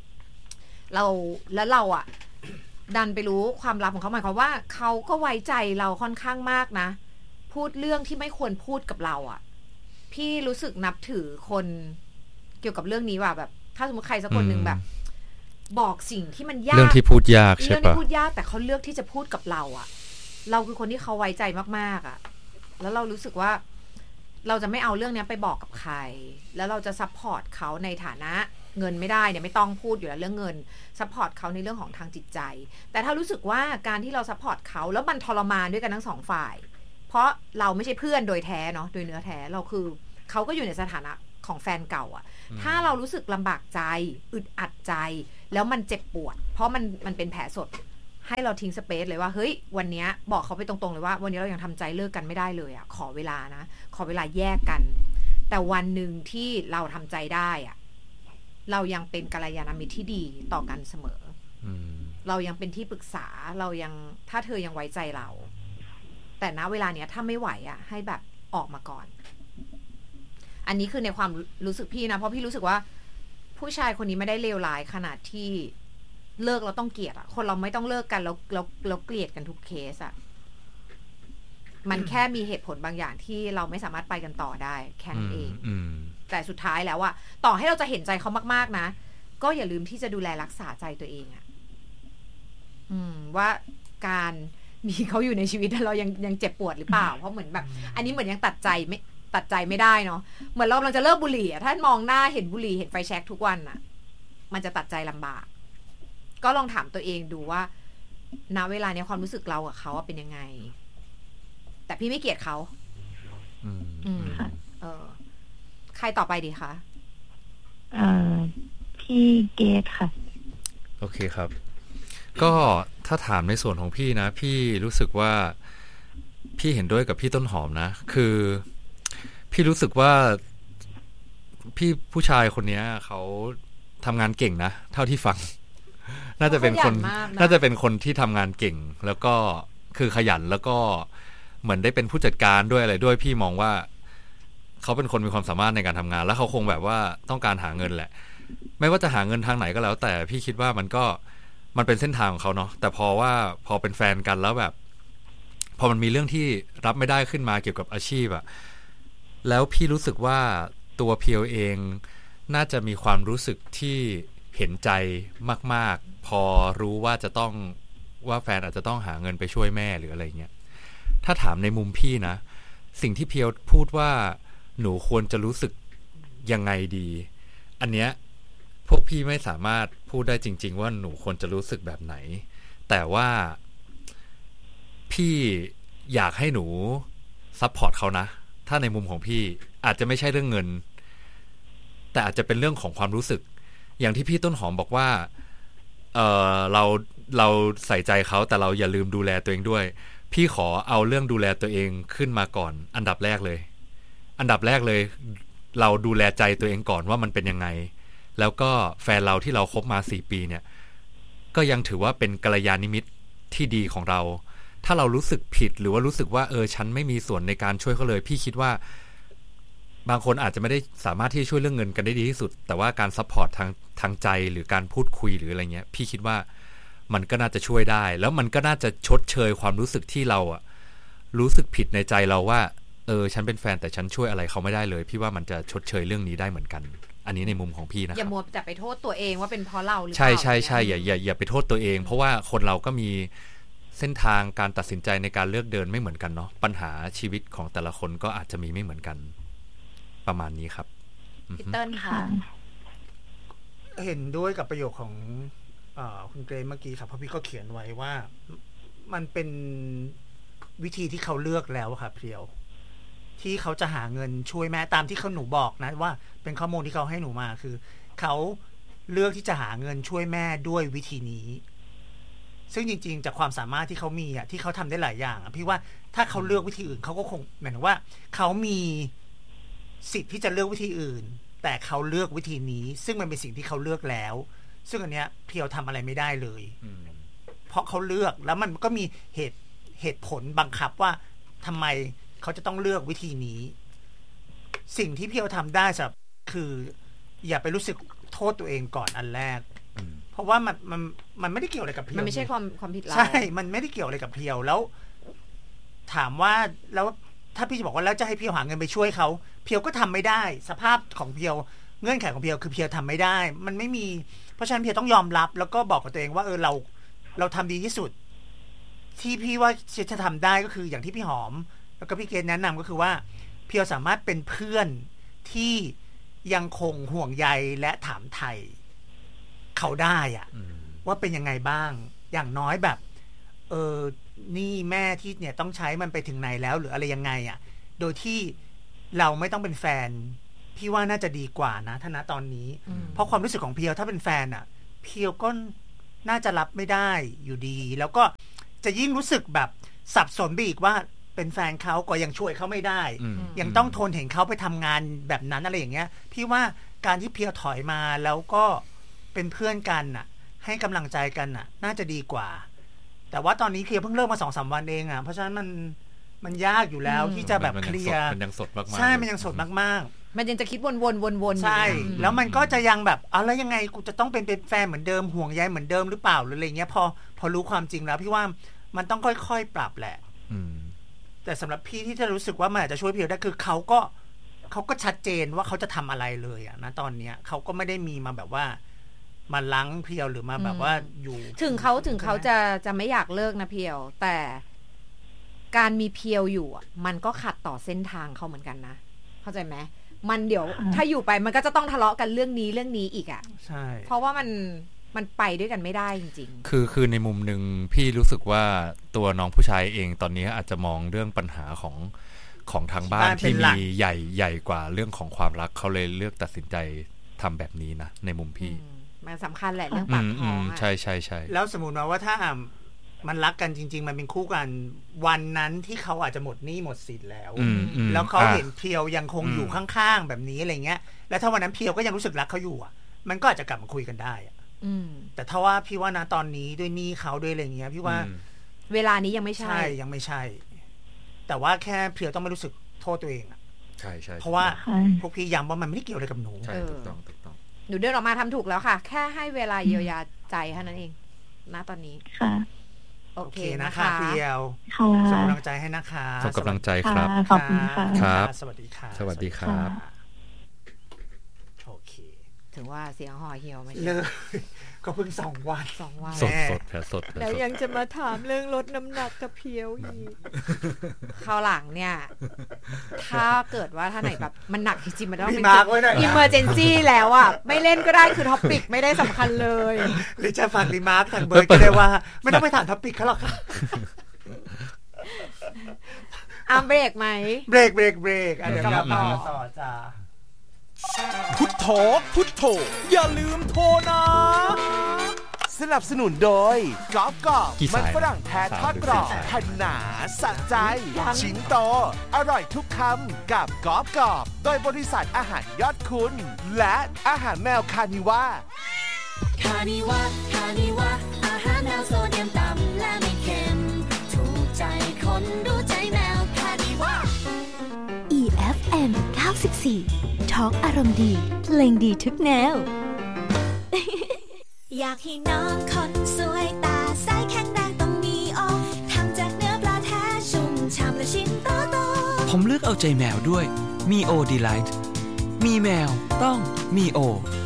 เราอ่ะดันไปรู้ความลับของเขาหมายความว่าเขาก็ไว้ใจเราค่อนข้างมากนะพูดเรื่องที่ไม่ควรพูดกับเราอ่ะพี่รู้สึกนับถือคนเกี่ยวกับเรื่องนี้ว่าแบบถ้าสมมติใครสักคนหนึ่งแบบบอกสิ่งที่มันยากเรื่องที่พูดยากใช่ปะเรื่องที่พูดยากแต่เขาเลือกที่จะพูดกับเราอ่ะเราคือคนที่เขาไว้ใจมากๆอ่ะแล้วเรารู้สึกว่าเราจะไม่เอาเรื่องนี้ไปบอกกับใครแล้วเราจะซัพพอร์ตเขาในฐานะเงินไม่ได้เนี่ยไม่ต้องพูดอยู่แล้วเรื่องเงินซัพพอร์ตเขาในเรื่องของทางจิตใจแต่ถ้ารู้สึกว่าการที่เราซัพพอร์ตเขาแล้วมันทรมานด้วยกันทั้ง2 ฝ่ายเพราะเราไม่ใช่เพื่อนโดยแท้เนาะโดยเนื้อแท้เราคือเขาก็อยู่ในสถานะของแฟนเก่าอ่ะถ้าเรารู้สึกลำบากใจอึดอัดใจแล้วมันเจ็บปวดเพราะมันเป็นแผลสดให้เราทิ้งสเปซเลยว่าเฮ้ยวันนี้บอกเขาไปตรงๆเลยว่าวันนี้เรายังทำใจเลิกกันไม่ได้เลยอ่ะขอเวลานะขอเวลาแยกกันแต่วันหนึ่งที่เราทำใจได้อ่ะเรายังเป็นกัลยาณมิตรที่ดีต่อกันเสมอเรายังเป็นที่ปรึกษาเรายังถ้าเธอยังไว้ใจเราแต่ณเวลาเนี้ยถ้าไม่ไหวอ่ะให้แบบออกมาก่อนอันนี้คือในความรู้สึกพี่นะเพราะพี่รู้สึกว่าผู้ชายคนนี้ไม่ได้เลวร้ายขนาดที่เลิกเราต้องเกลียดอ่ะคนเราไม่ต้องเลิกกันแล้วเกลียดกันทุกเคสอ่ะมันแค่มีเหตุผลบางอย่างที่เราไม่สามารถไปกันต่อได้แค่นั้นเองแต่สุดท้ายแล้วอ่ะต่อให้เราจะเห็นใจเขามากๆนะก็อย่าลืมที่จะดูแลรักษาใจตัวเองอ่ะว่าการมีเขาอยู่ในชีวิตเรายังเจ็บปวดหรือเปล่าเพราะเหมือนแบบอันนี้เหมือนยังตัดใจไม่ได้เนาะเหมือนเรากำลังจะเลิกบุหรี่อ่ะถ้ามองหน้าเห็นบุหรี่เห็นไฟแช็กทุกวันอ่ะมันจะตัดใจลำบากก็ลองถามตัวเองดูว่าณเวลาเนี้ยความรู้สึกเรากับเขาเป็นยังไงแต่พี่ไม่เกลียดเขาใครต่อไปดีคะพี่เกตค่ะโอเคครับก็ถ้าถามในส่วนของพี่นะพี่รู้สึกว่าพี่เห็นด้วยกับพี่ต้นหอมนะคือพี่รู้สึกว่าพี่ผู้ชายคนนี้เขาทำงานเก่งนะเท่าที่ฟังน่าจะเป็นคนที่ทำงานเก่งแล้วก็คือขยันแล้วก็เหมือนได้เป็นผู้จัดการด้วยอะไรด้วยพี่มองว่าเขาเป็นคนมีความสามารถในการทำงานแล้วเขาคงแบบว่าต้องการหาเงินแหละไม่ว่าจะหาเงินทางไหนก็แล้วแต่พี่คิดว่ามันเป็นเส้นทางของเขาเนาะแต่พอเป็นแฟนกันแล้วแบบพอมันมีเรื่องที่รับไม่ได้ขึ้นมาเกี่ยวกับอาชีพอะแล้วพี่รู้สึกว่าตัวเพียวเองน่าจะมีความรู้สึกที่เห็นใจมากๆพอรู้ว่าว่าแฟนอาจจะต้องหาเงินไปช่วยแม่หรืออะไรเงี้ยถ้าถามในมุมพี่นะสิ่งที่เพียวพูดว่าหนูควรจะรู้สึกยังไงดีอันเนี้ยพวกพี่ไม่สามารถพูดได้จริงๆว่าหนูควรจะรู้สึกแบบไหนแต่ว่าพี่อยากให้หนูซัพพอร์ตเขานะถ้าในมุมของพี่อาจจะไม่ใช่เรื่องเงินแต่อาจจะเป็นเรื่องของความรู้สึกอย่างที่พี่ต้นหอมบอกว่าเราใส่ใจเขาแต่เราอย่าลืมดูแลตัวเองด้วยพี่ขอเอาเรื่องดูแลตัวเองขึ้นมาก่อนอันดับแรกเลยเราดูแลใจตัวเองก่อนว่ามันเป็นยังไงแล้วก็แฟนเราที่เราคบมา4 ปีเนี่ยก็ยังถือว่าเป็นกัลยาณมิตรที่ดีของเราถ้าเรารู้สึกผิดหรือว่ารู้สึกว่าฉันไม่มีส่วนในการช่วยเขาเลยพี่คิดว่าบางคนอาจจะไม่ได้สามารถที่จะช่วยเรื่องเงินกันได้ดีที่สุดแต่ว่าการซัพพอร์ตทางใจหรือการพูดคุยหรืออะไรเงี้ยพี่คิดว่ามันก็น่าจะช่วยได้แล้วมันก็น่าจะชดเชยความรู้สึกที่เรารู้สึกผิดในใจเราว่าฉันเป็นแฟนแต่ฉันช่วยอะไรเขาไม่ได้เลยพี่ว่ามันจะชดเชยเรื่องนี้ได้เหมือนกันอันนี้ในมุมของพี่นะครับอย่ามัวแต่ไปโทษตัวเองว่าเป็นเพราะเราหรือเปล่าใช่อย่าไปโทษตัวเองเพราะว่าคนเราก็มีเส้นทางการตัดสินใจในการเลือกเดินไม่เหมือนกันเนาะปัญหาชีวิตของแต่ละคนก็อาจจะมีไม่เหมือนกันประมาณนี้ครับพี่เติ้ลค่ะเห็นด้วยกับประโยคของคุณเกรซเมื่อกี้ครับเพราะพี่ก็เขียนไว้ว่ามันเป็นวิธีที่เขาเลือกแล้วครับเพียวที่เขาจะหาเงินช่วยแม่ตามที่หนูบอกนะว่าเป็นข้อมูลที่เขาให้หนูมาคือเขาเลือกที่จะหาเงินช่วยแม่ด้วยวิธีนี้ซึ่งจริงๆจากความสามารถที่เขามีที่เขาทำได้หลายอย่างพี่ว่าถ้าเขาเลือกวิธีอื่นเขาก็คงหมายถึงว่าเขามีสิทธิ์ที่จะเลือกวิธีอื่นแต่เขาเลือกวิธีนี้ซึ่งมันเป็นสิ่งที่เขาเลือกแล้วซึ่งอันเนี้ยเพียวทำอะไรไม่ได้เลยเพราะเขาเลือกแล้วมันก็มีเหตุผลบังคับว่าทำไมเขาจะต้องเลือกวิธีนี้สิ่งที่เพียวทำได้สำหรับคืออย่าไปรู้สึกโทษตัวเองก่อนอันแรกเพราะว่ามันไม่ได้เกี่ยวอะไรกับเพียวมันไม่ใช่ความผิดเราใช่มันไม่ได้เกี่ยวอะไรกับเพียวแล้วถามว่าแล้วถ้าพี่จะบอกว่าแล้วจะให้เพียวหาเงินไปช่วยเขาเพียวก็ทำไม่ได้สภาพของเพียวเงื่อนไขของเพียวคือเพียวทำไม่ได้มันไม่มีเพราะฉะนั้นเพียวต้องยอมรับแล้วก็บอกกับตัวเองว่าเราทำดีที่สุดที่พี่ว่าจะทำได้ก็คืออย่างที่พี่หอมแล้วก็พี่เกณฑ์แนะนำก็คือว่าเพียวสามารถเป็นเพื่อนที่ยังคงห่วงใยและถามไถ่เขาได้ว่าเป็นยังไงบ้างอย่างน้อยแบบนี่แม่ที่เนี่ยต้องใช้มันไปถึงไหนแล้วหรืออะไรยังไงโดยที่เราไม่ต้องเป็นแฟนพี่ว่าน่าจะดีกว่านะถ้าณตอนนี้เพราะความรู้สึกของเพียวถ้าเป็นแฟนเพียวก็น่าจะรับไม่ได้อยู่ดีแล้วก็จะยิ่งรู้สึกแบบสับสนไปอีกว่าเป็นแฟนเขาก็ยังช่วยเขาไม่ได้ยังต้องทนเห็นเขาไปทำงานแบบนั้นอะไรอย่างเงี้ยพี่ว่าการที่เพียวถอยมาแล้วก็เป็นเพื่อนกันให้กำลังใจกันน่าจะดีกว่าแต่ว่าตอนนี้เพียวเพิ่งเลิกมา 2-3 วันเองเพราะฉะนั้นมันยากอยู่แล้วที่จะแบบเคลียร์มันยังสดมากๆใช่มันยังสดมากๆมันยังจะคิดวนๆใช่แล้วมันก็จะยังแบบแล้วยังไงกูจะต้องเป็นแฟนเหมือนเดิมห่วงใยเหมือนเดิมหรือเปล่าหรืออะไรเงี้ยพอรู้ความจริงแล้วพี่ว่ามันต้องค่อยๆปรับแหละแต่สำหรับพี่ที่จะรู้สึกว่ามันอาจจะช่วยเพียวได้คือเขาก็ชัดเจนว่าเขาจะทำอะไรเลยนะตอนเนี้ยเขาก็ไม่ได้มีมาแบบว่ามาล้างเพียวหรือมาแบบว่าอยู่ถึงเขาจะไม่อยากเลิกนะเพียวแต่การมีเพียวอยู่มันก็ขัดต่อเส้นทางเขาเหมือนกันนะเข้าใจไหมมันเดี๋ยวถ้าอยู่ไปมันก็จะต้องทะเลาะกันเรื่องนี้อีกใช่เพราะว่ามันไปด้วยกันไม่ได้จริงๆคือในมุมนึงพี่รู้สึกว่าตัวน้องผู้ชายเองตอนนี้อาจจะมองเรื่องปัญหาของทางบ้านที่มีใหญ่กว่าเรื่องของความรักเขาเลยเลือกตัดสินใจทำแบบนี้นะในมุมพี่มันสำคัญแหละเรื่องปากท้องใช่แล้วสมมุติว่าถ้ามันรักกันจริงๆมันเป็นคู่กันวันนั้นที่เขาอาจจะหมดหนี้หมดสินแล้วแล้วเขาเห็นเพียวยังคงอยู่ข้างๆแบบนี้อะไรเงี้ยแล้วถ้าวันนั้นเพียวก็ยังรู้สึกรักเขาอยู่อ่ะมันก็อาจจะกลับมาคุยกันได้อ่ะแต่ถ้าว่าพี่ว่านะตอนนี้ด้วยหนี้เขาด้วยอะไรเงี้ยพี่ว่าเวลานี้ยังไม่ใช่ยังไม่ใช่แต่ว่าแค่เพียวต้องไม่รู้สึกโทษตัวเองอ่ะใช่เพราะว่าพวกพี่ย้ำว่ามันไม่ได้เกี่ยวอะไรกับหนูใช่ถูกต้องหนูเดินออกมาทำถูกแล้วค่ะแค่ให้เวลาเยียวยาใจเท่านั้นเองณตอนนี้ค่ะโอเคนะคะเพียวส่งกำลังใจให้นะคะส่งกำลังใจครับขอบคุณค่ะครับสวัสดีค่ะสวัสดีครับโอเคถึงว่าเสียงห่อเหี่ยวไม่เลยก็เพิ่ง2 วันสดแผลสดแล้วยังจะมาถามเรื่องลดน้ำหนักกับเพียวอีกคราวหลังเนี่ยถ้าเกิดว่าถ้าไหนแบบมันหนักจริงๆมันต้องเป็นemergency แล้วอ่ะไม่เล่นก็ได้คือท็อปิกไม่ได้สำคัญเลยหรือจะฝากรีมาร์คทางเบอร์ก็ได้ว่าไม่ต้องไปถามท็อปิกเขาหรอกค่ะเบรกไหมเบรกเดี๋ยวกลับมาต่อจ้าพุทโธพุทโธอย่าลืมโทรนะสนับสนุนโดยกอล์ฟมันฝรั่งแท้ทอดกรอบแผ่นหนาสะใจชิ้นโตอร่อยทุกคำกับกอล์ฟโดยบริษัทอาหารยอดคุณและอาหารแมวคานิว่าอาหารแมวโซเดียมต่ำและไม่เค็มถูกใจคนดูใจแมวคานิว่า EFM 94 Talk อารมณ์ดีเพลงดีทุกแนวอยากให้น้องคนสวยตาใสแข็งแรงต้องมีโอทำจากเนื้อปลาแท้ชุ่มฉ่ำและชิ้นโตๆผมเลือกเอาใจแมวด้วยมีโอดีไลท์มีแมวต้องมีโอ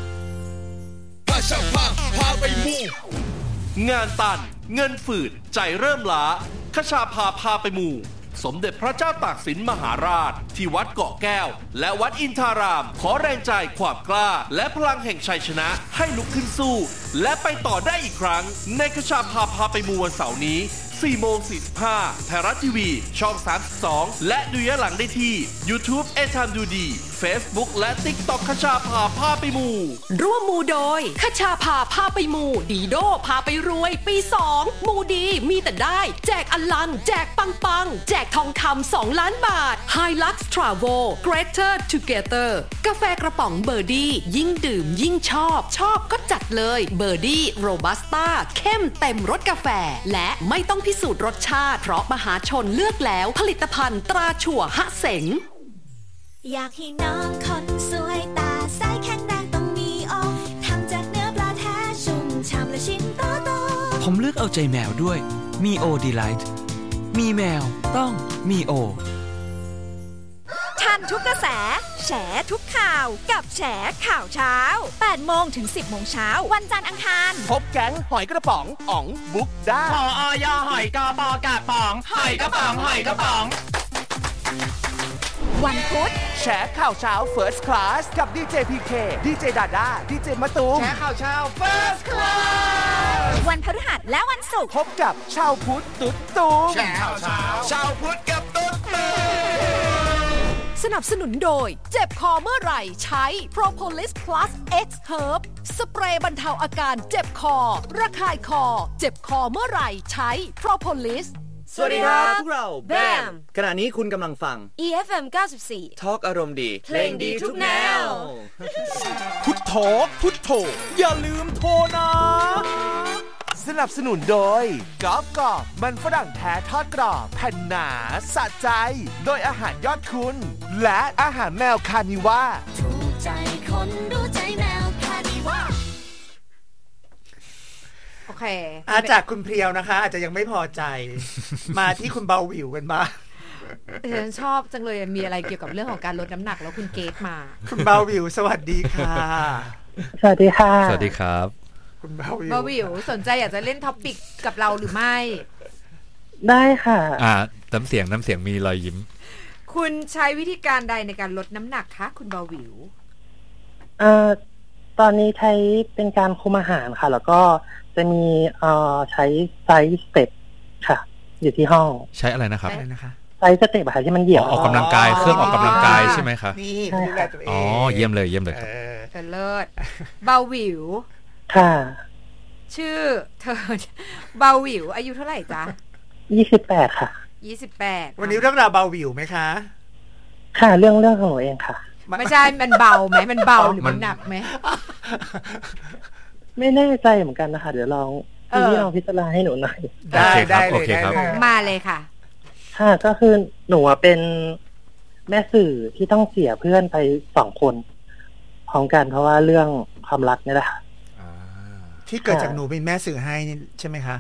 พาไปมูงานตันเงินฝืดใจเริ่มล้าขชาพาไปมูสมเด็จพระเจ้าตากสินมหาราชที่วัดเกาะแก้วและวัดอินทารามขอแรงใจความกล้าและพลังแห่งชัยชนะให้ลุกขึ้นสู้และไปต่อได้อีกครั้งในขชาพาไปมูวันเสาร์นี้ 4:45 ไทยรัฐทีวีช่อง32และดูย้อนหลังได้ที่ YouTube เอทามดูดี Facebook และ TikTok ขชาพาไปมูร่วมมูโดยขชาพาไปมูดีโดพาไปรวยปี2มูดีมีแต่ได้แจกอลังแจกปังแจกทองคำ2 ล้านบาท Hilux Travel Greater Together กาแฟกระป๋องเบอร์ดี้ยิ่งดื่มยิ่งชอบก็จัดเลยเบอร์ดี้โรบัสต้าเข้มเต็มรสกาแฟและไม่ต้องพิสูจน์รสชาติเพราะมหาชนเลือกแล้วผลิตภัณฑ์ตราถั่วหะเสงอยากให้น้องคนสวยตาใสแข็งแรงต้องมีโอทำจากเนื้อปลาแท้ชุ่มฉ่ำและชิ้นโตๆผมเลือกเอาใจแมวด้วยมีโอดีไลท์มีแมวต้องมีโอทันทุกกระแสแฉทุกข่าวกับแฉข่าวเช้า 8 โมงถึง 10 โมงเช้าวันจันทร์อังคารพบแก๊งหอยกระป๋องอ๋องบุ๊กได้หอยหอยกระป๋องกระป๋องหอยกระป๋องวันพุธแฉข่าวเช้า First Class กับดีเจพีเคดีเจดาด้าดีเจมะตูมแฉข่าวเช้า First Class วันพฤหัสและวันศุกร์พบกับชาวพุธตุ๊ดตูมแฉข่าวเช้าชาวพุธกับตุ๊ดตูมสนับสนุนโดยเจ็บคอเมื่อไหร่ใช้ Propolis Plus X Herb สเปรย์บรรเทาอาการเจ็บคอระคายคอเจ็บคอเมื่อไหร่ใช้ Propolis สวัสดีครับพวกเราแบมขณะนี้คุณกำลังฟัง EFM 94 Talk อารมณ์ดีเพลงดีทุกแนวพุทโธพุทโธอย่าลืมโทรนะสนับสนุนโดยกอล์ฟมันฝรั่งแท้ทอดกรอบแผ่นหนาสะใจโดยอาหารยอดคุณและอาหารแมวคานิว่าถูกใจคนดูใจแมวคานิว่าโอเคจากคุณเพรียวนะคะอาจจะยังไม่พอใจ มาที่คุณเบาหวิวกันบ้างฉันชอบจังเลยมีอะไรเกี่ยวกับเรื่องของการลดน้ำหนักแล้วคุณเกตมาคุณเบาหวิวสวัสดีค่ะสวัสดีค่ะสวัสดีครับเบาวิวสนใจอยากจะเล่นท็อปปิกกับเราหรือไม่ได้ค่ะน้ำเสียงมีรอยยิ้มคุณใช้วิธีการใดในการลดน้ำหนักคะคุณเบาวิวตอนนี้ใช้เป็นการคุมอาหารค่ะแล้วก็จะมีใช้ไซส์สเต็ปค่ะอยู่ที่ห้องใช้อะไรนะครับไซส์สเต็ปค่ะที่มันเหยียบออกกำลังกายเครื่องออกกำลังกายใช่ไหมคะนี่ดูแลตัวเองอ๋อเยี่ยมเลยครับเลิศเบาหวิวค่ะชื่อเธอเบาหวิวอายุเท่าไหร่จ๊ะ 28ค่ะ 28 วันนี้เรื่องราวเบาหวิวไหมคะค่ะเรื่องของหนูเองค่ะไม่ใช่มันเบาไหมมันเบาหรือมันหนักไหมไม่แน่ใจเหมือนกันนะคะเดี๋ยวลองพี่ลองพิจารณาให้หนูหน่อยได้โอเคครับมาเลยค่ะค่ะก็คือหนูเป็นแม่สื่อที่ต้องเสียเพื่อนไป2 คนพร้อมกันเพราะว่าเรื่องความรักนี่แหละที่เกิดจากหนูเป็นแม่สื่อให้ใช่ไหมคะ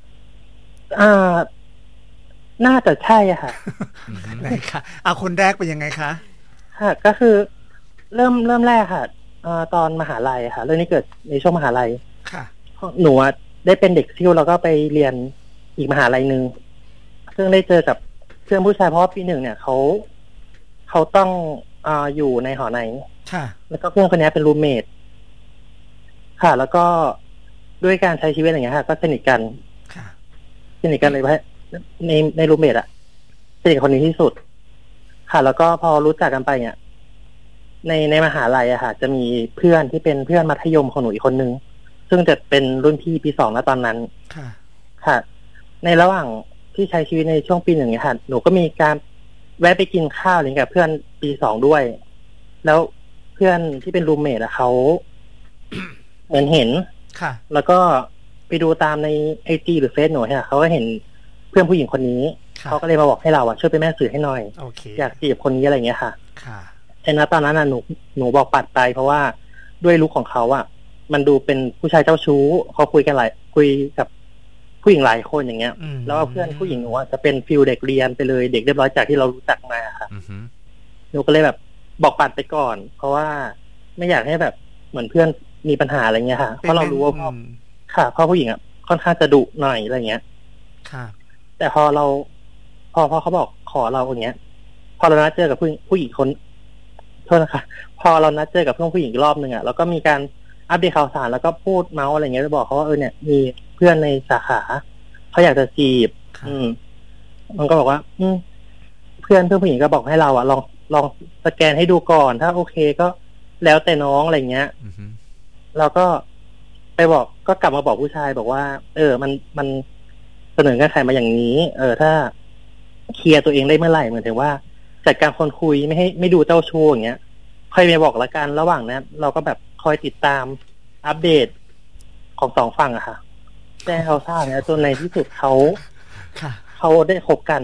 น่าจะใช่ค่ะไหนคะคนแรกเป็นยังไงคะค่ะก็คือเริ่มแรกค่ะตอนมหาลัยค่ะเรื่องนี้เกิดในช่วงมหาลัยค่ะหนูได้เป็นเด็กซิ่วแล้วก็ไปเรียนอีกมหาลัยนึงซึ่งได้เจอกับเพื่อนผู้ชายเพราะว่าปี 1เนี่ยเขาต้องอยู่ในหอในค่ะแล้วก็เพื่อนคนนี้เป็นรูมเมทค่ะแล้วก็ด้วยการใช้ชีวิตอย่างเงี้ยค่ะก็สนิทกันค่ะสนิทกันเลยว่าในรูมเมทอะสนิทคนนี้ที่สุดค่ะแล้วก็พอรู้จักกันไปเนี่ยในมหาลัยอะค่ะจะมีเพื่อนที่เป็นเพื่อนมัธยมของหนูอีกคนนึงซึ่งจะเป็นรุ่นพี่ปี 2แล้วตอนนั้นค่ะในระหว่างที่ใช้ชีวิตในช่วงปี 1เนี่ยค่ะหนูก็มีการแวะไปกินข้าวอะไรกับเพื่อนปี 2ด้วยแล้วเพื่อนที่เป็นรูมเมทอะเขา เหมือนเห็นค่ะแล้วก็ไปดูตามใน IG หรือเฟซหนูค่ะเขาก็เห็นเพื่อนผู้หญิงคนนี้เขาก็เลยมาบอกให้เราช่วยเป็นแม่สื่อให้หน่อยอยากจีบคนนี้อะไรอย่างเงี้ยค่ะแต่ณตอนนั้นหนูบอกปัดไปเพราะว่าด้วยลุคของเขามันดูเป็นผู้ชายเจ้าชู้เขาคุยกับผู้หญิงหลายคนอย่างเงี้ยแล้วเพื่อนผู้หญิงหนูจะเป็นฟิลเด็กเรียนไปเลยเด็กเรียบร้อยจากที่เรารู้จักมาค่ะหนูก็เลยแบบบอกปัดไปก่อนเพราะว่าไม่อยากให้แบบเหมือนเพื่อนมีปัญหาอะไรเงี้ยค่ะเพราะเรารู้ว่าพ่อผู้หญิงค่อนข้างจะดุหน่อยอะไรเงี้ยค่ะแต่พอเขาบอกขอเราอย่างเงี้ยพอเรานัดเจอกับผู้หญิงคนโทษนะคะพอเรานัดเจอกับเพื่อนผู้หญิงอีกรอบนึงแล้วก็มีการอัปเดตข่าวสารแล้วก็พูดเมาส์อะไรเงี้ยไปบอกเขาว่าเนี่ยมีเพื่อนในสาขาเขาอยากจะจีบมันก็บอกว่าเพื่อนผู้หญิงก็บอกให้เราลองสแกนให้ดูก่อนถ้าโอเคก็แล้วแต่น้องอะไรเงี้ยเราก็ไปบอกก็กลับมาบอกผู้ชายบอกว่ามันเสนอเงื่อนไขมาอย่างนี้ถ้าเคลียร์ตัวเองได้เมื่อไหร่เหมือนถึงว่าจัดการคนคุยไม่ดูเจ้าชู้อย่างเงี้ยค่อยไปบอกละกันระหว่างนั้นเราก็แบบคอยติดตามอัปเดตของ2 ฝั่งอะค่ะแจ้งเขาทราบเนี่ยจนในที่สุดเขาได้คบกัน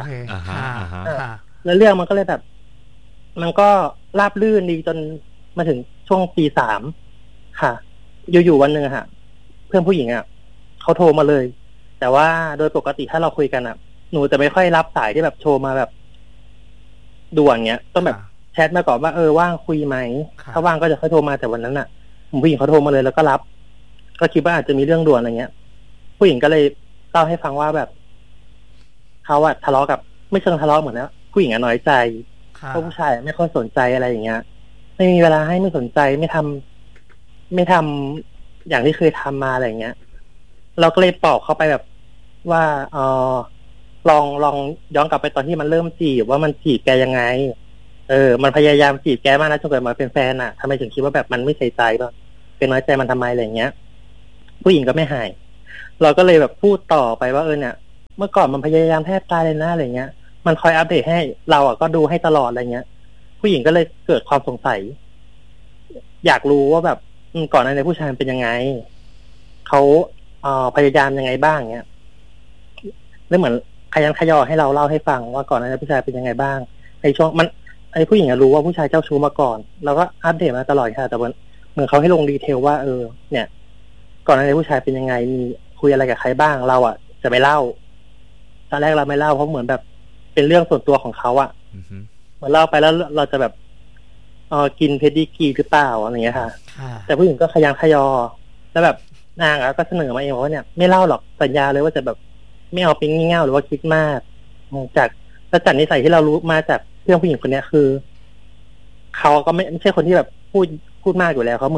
แล้วเรื่องมันก็เลยแบบมันก็ราบรื่นดีจนมาถึงช่วงปี 3ค่ะอยู่ๆวันนึงค่ะเพื่อนผู้หญิงเขาโทรมาเลยแต่ว่าโดยปกติถ้าเราคุยกันหนูจะไม่ค่อยรับสายที่แบบโทรมาแบบด่วนเงี้ยต้องแบบแชทมาก่อนว่าว่างคุยไหมถ้าว่างก็จะค่อยโทรมาแต่วันนั้นผู้หญิงเขาโทรมาเลยแล้วก็รับก็คิดว่าอาจจะมีเรื่องด่วนอะไรเงี้ยผู้หญิงก็เลยเล่าให้ฟังว่าแบบเขาทะเลาะกับไม่เชิงทะเลาะเหมือนนะผู้หญิงน้อยใจเพราะผู้ชายไม่ค่อยสนใจอะไรอย่างเงี้ยไม่มีเวลาให้ไม่สนใจไม่ทำอย่างที่เคยทำมาอะไรเงี้ยเราก็เลยปลอบเขาไปแบบว่าลองย้อนกลับไปตอนที่มันเริ่มจีบว่ามันจีบแกยังไงมันพยายามจีบแกมากนะจนเกิดมาเป็นแฟนทำไมถึงคิดว่าแบบมันไม่ใส่ใจบ้างเป็นน้อยใจมันทำไมอะไรเงี้ยผู้หญิงก็ไม่หายเราก็เลยแบบพูดต่อไปว่าเนี่ยเมื่อก่อนมันพยายามแทบตายเลยนะอะไรเงี้ยมันคอยอัปเดตให้เราก็ดูให้ตลอดอะไรเงี้ยผู้หญิงก็เลยเกิดความสงสัยอยากรู้ว่าแบบก่อนหน้านี้ผู้ชายเป็นยังไงเขาพยายามยังไงบ้างเงี้ยแล้วเหมือนขยันขยอให้เราเล่าให้ฟังว่าก่อนหน้านี้ผู้ชายเป็นยังไงบ้างในช่วงไอ้ผู้หญิงรู้ว่าผู้ชายเจ้าชู้มาก่อนเราก็อัปเดตมาตลอดค่ะแต่เหมือนเขาให้ลงดีเทลว่าเนี่ยก่อนหน้านี้ผู้ชายเป็นยังไงมีคุยอะไรกับใครบ้างเราจะไม่เล่าตอนแรกเราไม่เล่าเพราะเหมือนแบบเป็นเรื่องส่วนตัวของเขาเหมือนเล่าไปแล้วเราจะแบบกินเพดดิกีหรือเปล่าอะไรอย่างเงี้ยค่ะแต่ผู้หญิงก็ขยันขยอแล้วแบบนางก็เสนอมาเองว่าเนี่ยไม่เล่าหรอกสัญญาเลยว่าจะแบบไม่เอาเป็นงี่เง่าหรือว่าคิดมากจากนิสัยที่เรารู้มาจากเพื่อนผู้หญิงคนนี้คือเขาก็ไม่ใช่คนที่แบบพูดมากอยู่แล้วเขาเหมือน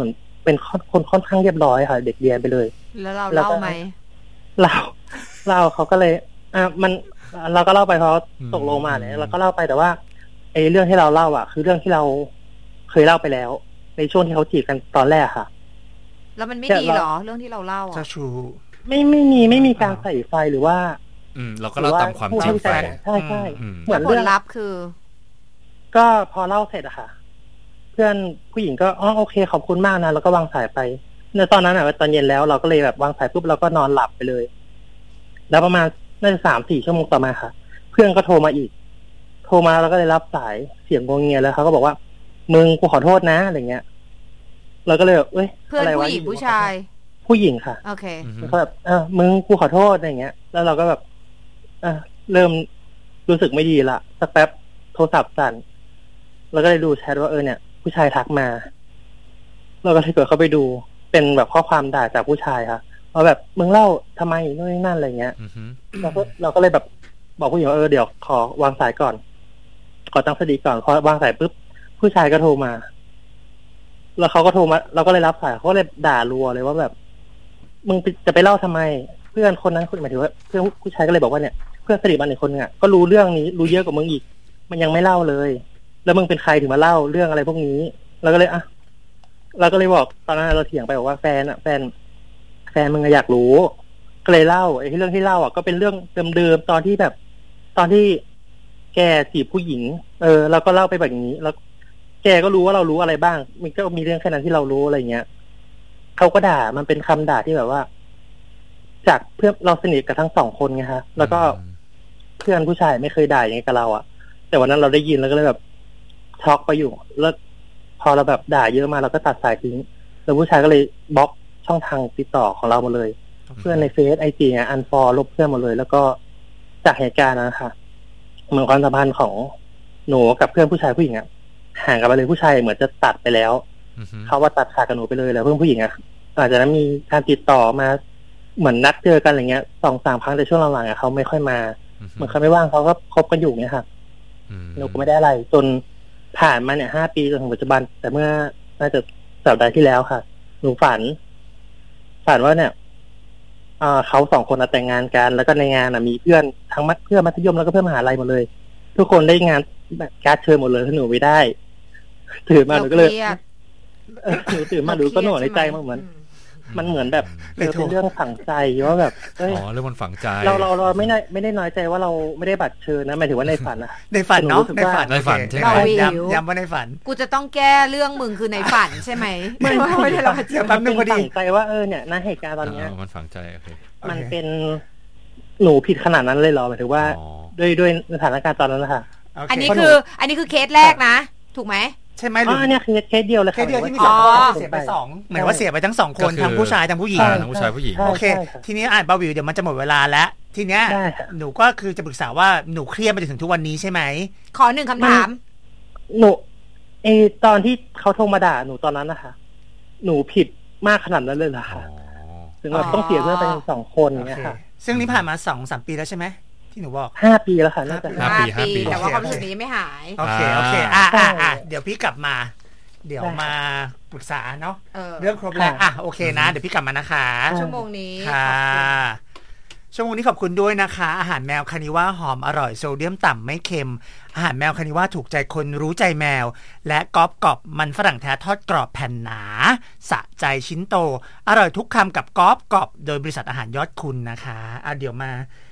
เป็นคนค่อนข้างเรียบร้อยค่ะเด็กเรียนไปเลยแล้วเราเล่าไหมเล่าเขาก็เลยมันเราก็เล่าไปเพราะตกลงมาเนี่ยเราก็เล่าไปแต่ว่าไอ้เรื่องที่เราเล่าคือเรื่องที่เราเคยเล่าไปแล้วในช่วงที่เขาจีบกันตอนแรกค่ะแล้วมันไม่ดีหรอเรื่องที่เราเล่าจะชูไม่มีการใส่ไฟหรือว่าเราก็เล่าตามความจริงไปใช่เหมือนผลลัพธ์คือก็พอเล่าเสร็จอะค่ะเพื่อนผู้หญิงก็โอเคขอบคุณมากนะแล้วก็วางสายไปในตอนนั้นตอนเย็นแล้วเราก็เลยแบบวางสายปุ๊บเราก็นอนหลับไปเลยแล้วประมาณน่าจะ3-4 ชั่วโมงต่อมาค่ะเพื่อนก็โทรมาอีกโทรมาเราก็เลยรับสายเสียงงงเงียแล้วเขาก็บอกว่ามึงกูขอโทษนะอะไรเงี้ยเราก็เลยแบบเอ้ยเพื่อนผู้หญิงผู้ชายผู้หญิงค่ะโอเคเขาแบบมึงกูขอโทษอะไรเงี้ยแล้วเราก็แบบเริ่มรู้สึกไม่ดีละสักแป๊บโทรศัพท์สั่นเราก็เลยดูแชทว่าเนี่ยผู้ชายทักมาเราก็เลยกดเข้าไปดูเป็นแบบข้อความด่าจากผู้ชายค่ะว่าแบบมึงเล่าทำไมนู่นนี่นั่นอะไรเงี้ยเราก็เลยแบบบอกผู้หญิงว่าเดี๋ยวขอวางสายก่อนขอตั้งสติก่อนพอวางสายปุ๊บผู้ชายก็โทรมาแล้วเขาก็โทรมาเราก็เลยรับสายเขาก็เลยด่ารัวเลยว่าแบบมึงจะไปเล่าทำไมเพื่อนคนนั้นหมายถึงว่าเพื่อนผู้ชายก็เลยบอกว่าเนี่ยเพื่อนสนิทมันอีกคนนึงก็รู้เรื่องนี้รู้เยอะกว่ามึงอีกมันยังไม่เล่าเลยแล้วมึงเป็นใครถึงมาเล่าเรื่องอะไรพวกนี้เราก็เลยเราก็เลยบอกตอนนั้นเราเถียงไปบอกว่าแฟนมึงอยากรู้ก็เลยเล่าไอ้เรื่องที่เล่าก็เป็นเรื่องเดิมๆตอนที่แกจีบผู้หญิงเราก็เล่าไปแบบนี้แล้วแกก็รู้ว่าเรารู้อะไรบ้างมันก็มีเรื่องแค่นั้นที่เรารู้อะไรเงี้ยเขาก็ด่ามันเป็นคำด่าที่แบบว่าจากเพื่อนเราสนิทกับทั้ง2 คนไงฮะแล้วก็เพื่อนผู้ชายไม่เคยด่าอย่างนี้กับเราแต่วันนั้นเราได้ยินแล้วก็เลยแบบช็อกไปอยู่แล้วพอเราแบบด่าเยอะมาเราก็ตัดสายทิ้งแล้วผู้ชายก็เลยบล็อกช่องทางติดต่อของเราหมดเลยเพื่อนในเฟซIGอันฟอลลบเพื่อนหมดเลยแล้วก็จากเหตุการณ์นะคะเหมือนความสัมพันธ์ของหนูกับเพื่อนผู้ชายผู้หญิงห่างกันไปเลยผู้ชายเหมือนจะตัดไปแล้วเขาว่าตัดขาดกับหนูไปเลยแล้วเพื่อนผู้หญิงอาจจะนั้นมีการติดต่อมาเหมือนนัดเจอกันอะไรเงี้ย 2-3 ครั้งแต่ช่วงหลังๆเขาไม่ค่อยมาเหมือนเขาไม่ว่างเขาก็คบกันอยู่เนี่ยค่ะหนูก็ไม่ได้อะไรจนผ่านมาเนี่ย5 ปีจนถึงปัจจุบันแต่เมื่อน่าจะสัปดาห์ที่แล้วค่ะหนูฝันว่าเนี่ยเขา2 คนแต่งงานกันแล้วก็ในงานมีเพื่อนทั้งเพื่อนมัธยมแล้วก็เพื่อนมหาลัยหมดเลยทุกคนได้งานแบบการ์ดเชิญหมดเลยหนูไม่ได้ตื่นมาหนูก็เลยหนูตื่นมาดูก็หน่วงในใจมันเหมือนแบบเป็นเรื่องฝังใจว่าแบบเรื่องมันฝังใจเราไม่ได้น้อยใจว่าเราไม่ได้บัตรเชิญนะหมายถึงว่าในฝันในฝันเนาะในฝันใช่ไหมย้ำว่าในฝันกูจะต้องแก้เรื่องมึงคือในฝันใช่ไหมไม่ได้เราเจอแป๊บนึงพอดีฝังใจว่าเนี่ยณเหตุการณ์ตอนนี้มันฝังใจโอเคมันเป็นหนูผิดขนาดนั้นเลยเหรอหมายถึงว่าด้วยสถานการณ์ตอนนั้นนะคะอันนี้คือเคสแรกนะถูกไหมใช่ไหมเนี่ยคือเคสเดียวเลยเคสเดียวที่มี2 คนเสียไป2เหมือนว่าเสียไปทั้ง2 คนทั้งผู้ชายทั้งผู้หญิงทั้งผู้ชายผู้หญิงโอเคทีนี้บาวิวเดี๋ยวมันจะหมดเวลาแล้วทีเนี้ยหนูก็คือจะปรึกษาว่าหนูเครียดมาถึงทุกวันนี้ใช่ไหมขอ1 คำถามหนูตอนที่เขาโทรมาด่าหนูตอนนั้นนะคะหนูผิดมากขนาดนั้นเลยเหรอคะถึงแบบต้องเสียเพื่อนไป2 คนเนี่ยค่ะซึ่งนี่ผ่านมา 2-3 ปีแล้วใช่ไหมที่หนูบอก 5 ปีแล้วค่ะน่าจะ 5 ปีแต่ว่าความรู้สึกนี้ไม่หายโอเคเดี๋ยวพี่กลับมาเดี๋ยวมาปรึกษาเนาะเรื่องครบแล้วโอเคนะเดี๋ยวพี่กลับมานะคะชั่วโมงนี้ค่ะชั่วโมงนี้ขอบคุณด้วยนะคะอาหารแมวคานิว่าหอมอร่อยโซเดียมต่ำไม่เค็มอาหารแมวคานิว่าถูกใจคนรู้ใจแมวและกรอบมันฝรั่งแท้ทอดกรอบแผ่นหนาสะใจชิ้นโตอร่อยทุกคำกับกรอบโดยบริษัทอาหารยอดคุณนะคะเดี๋ยวมา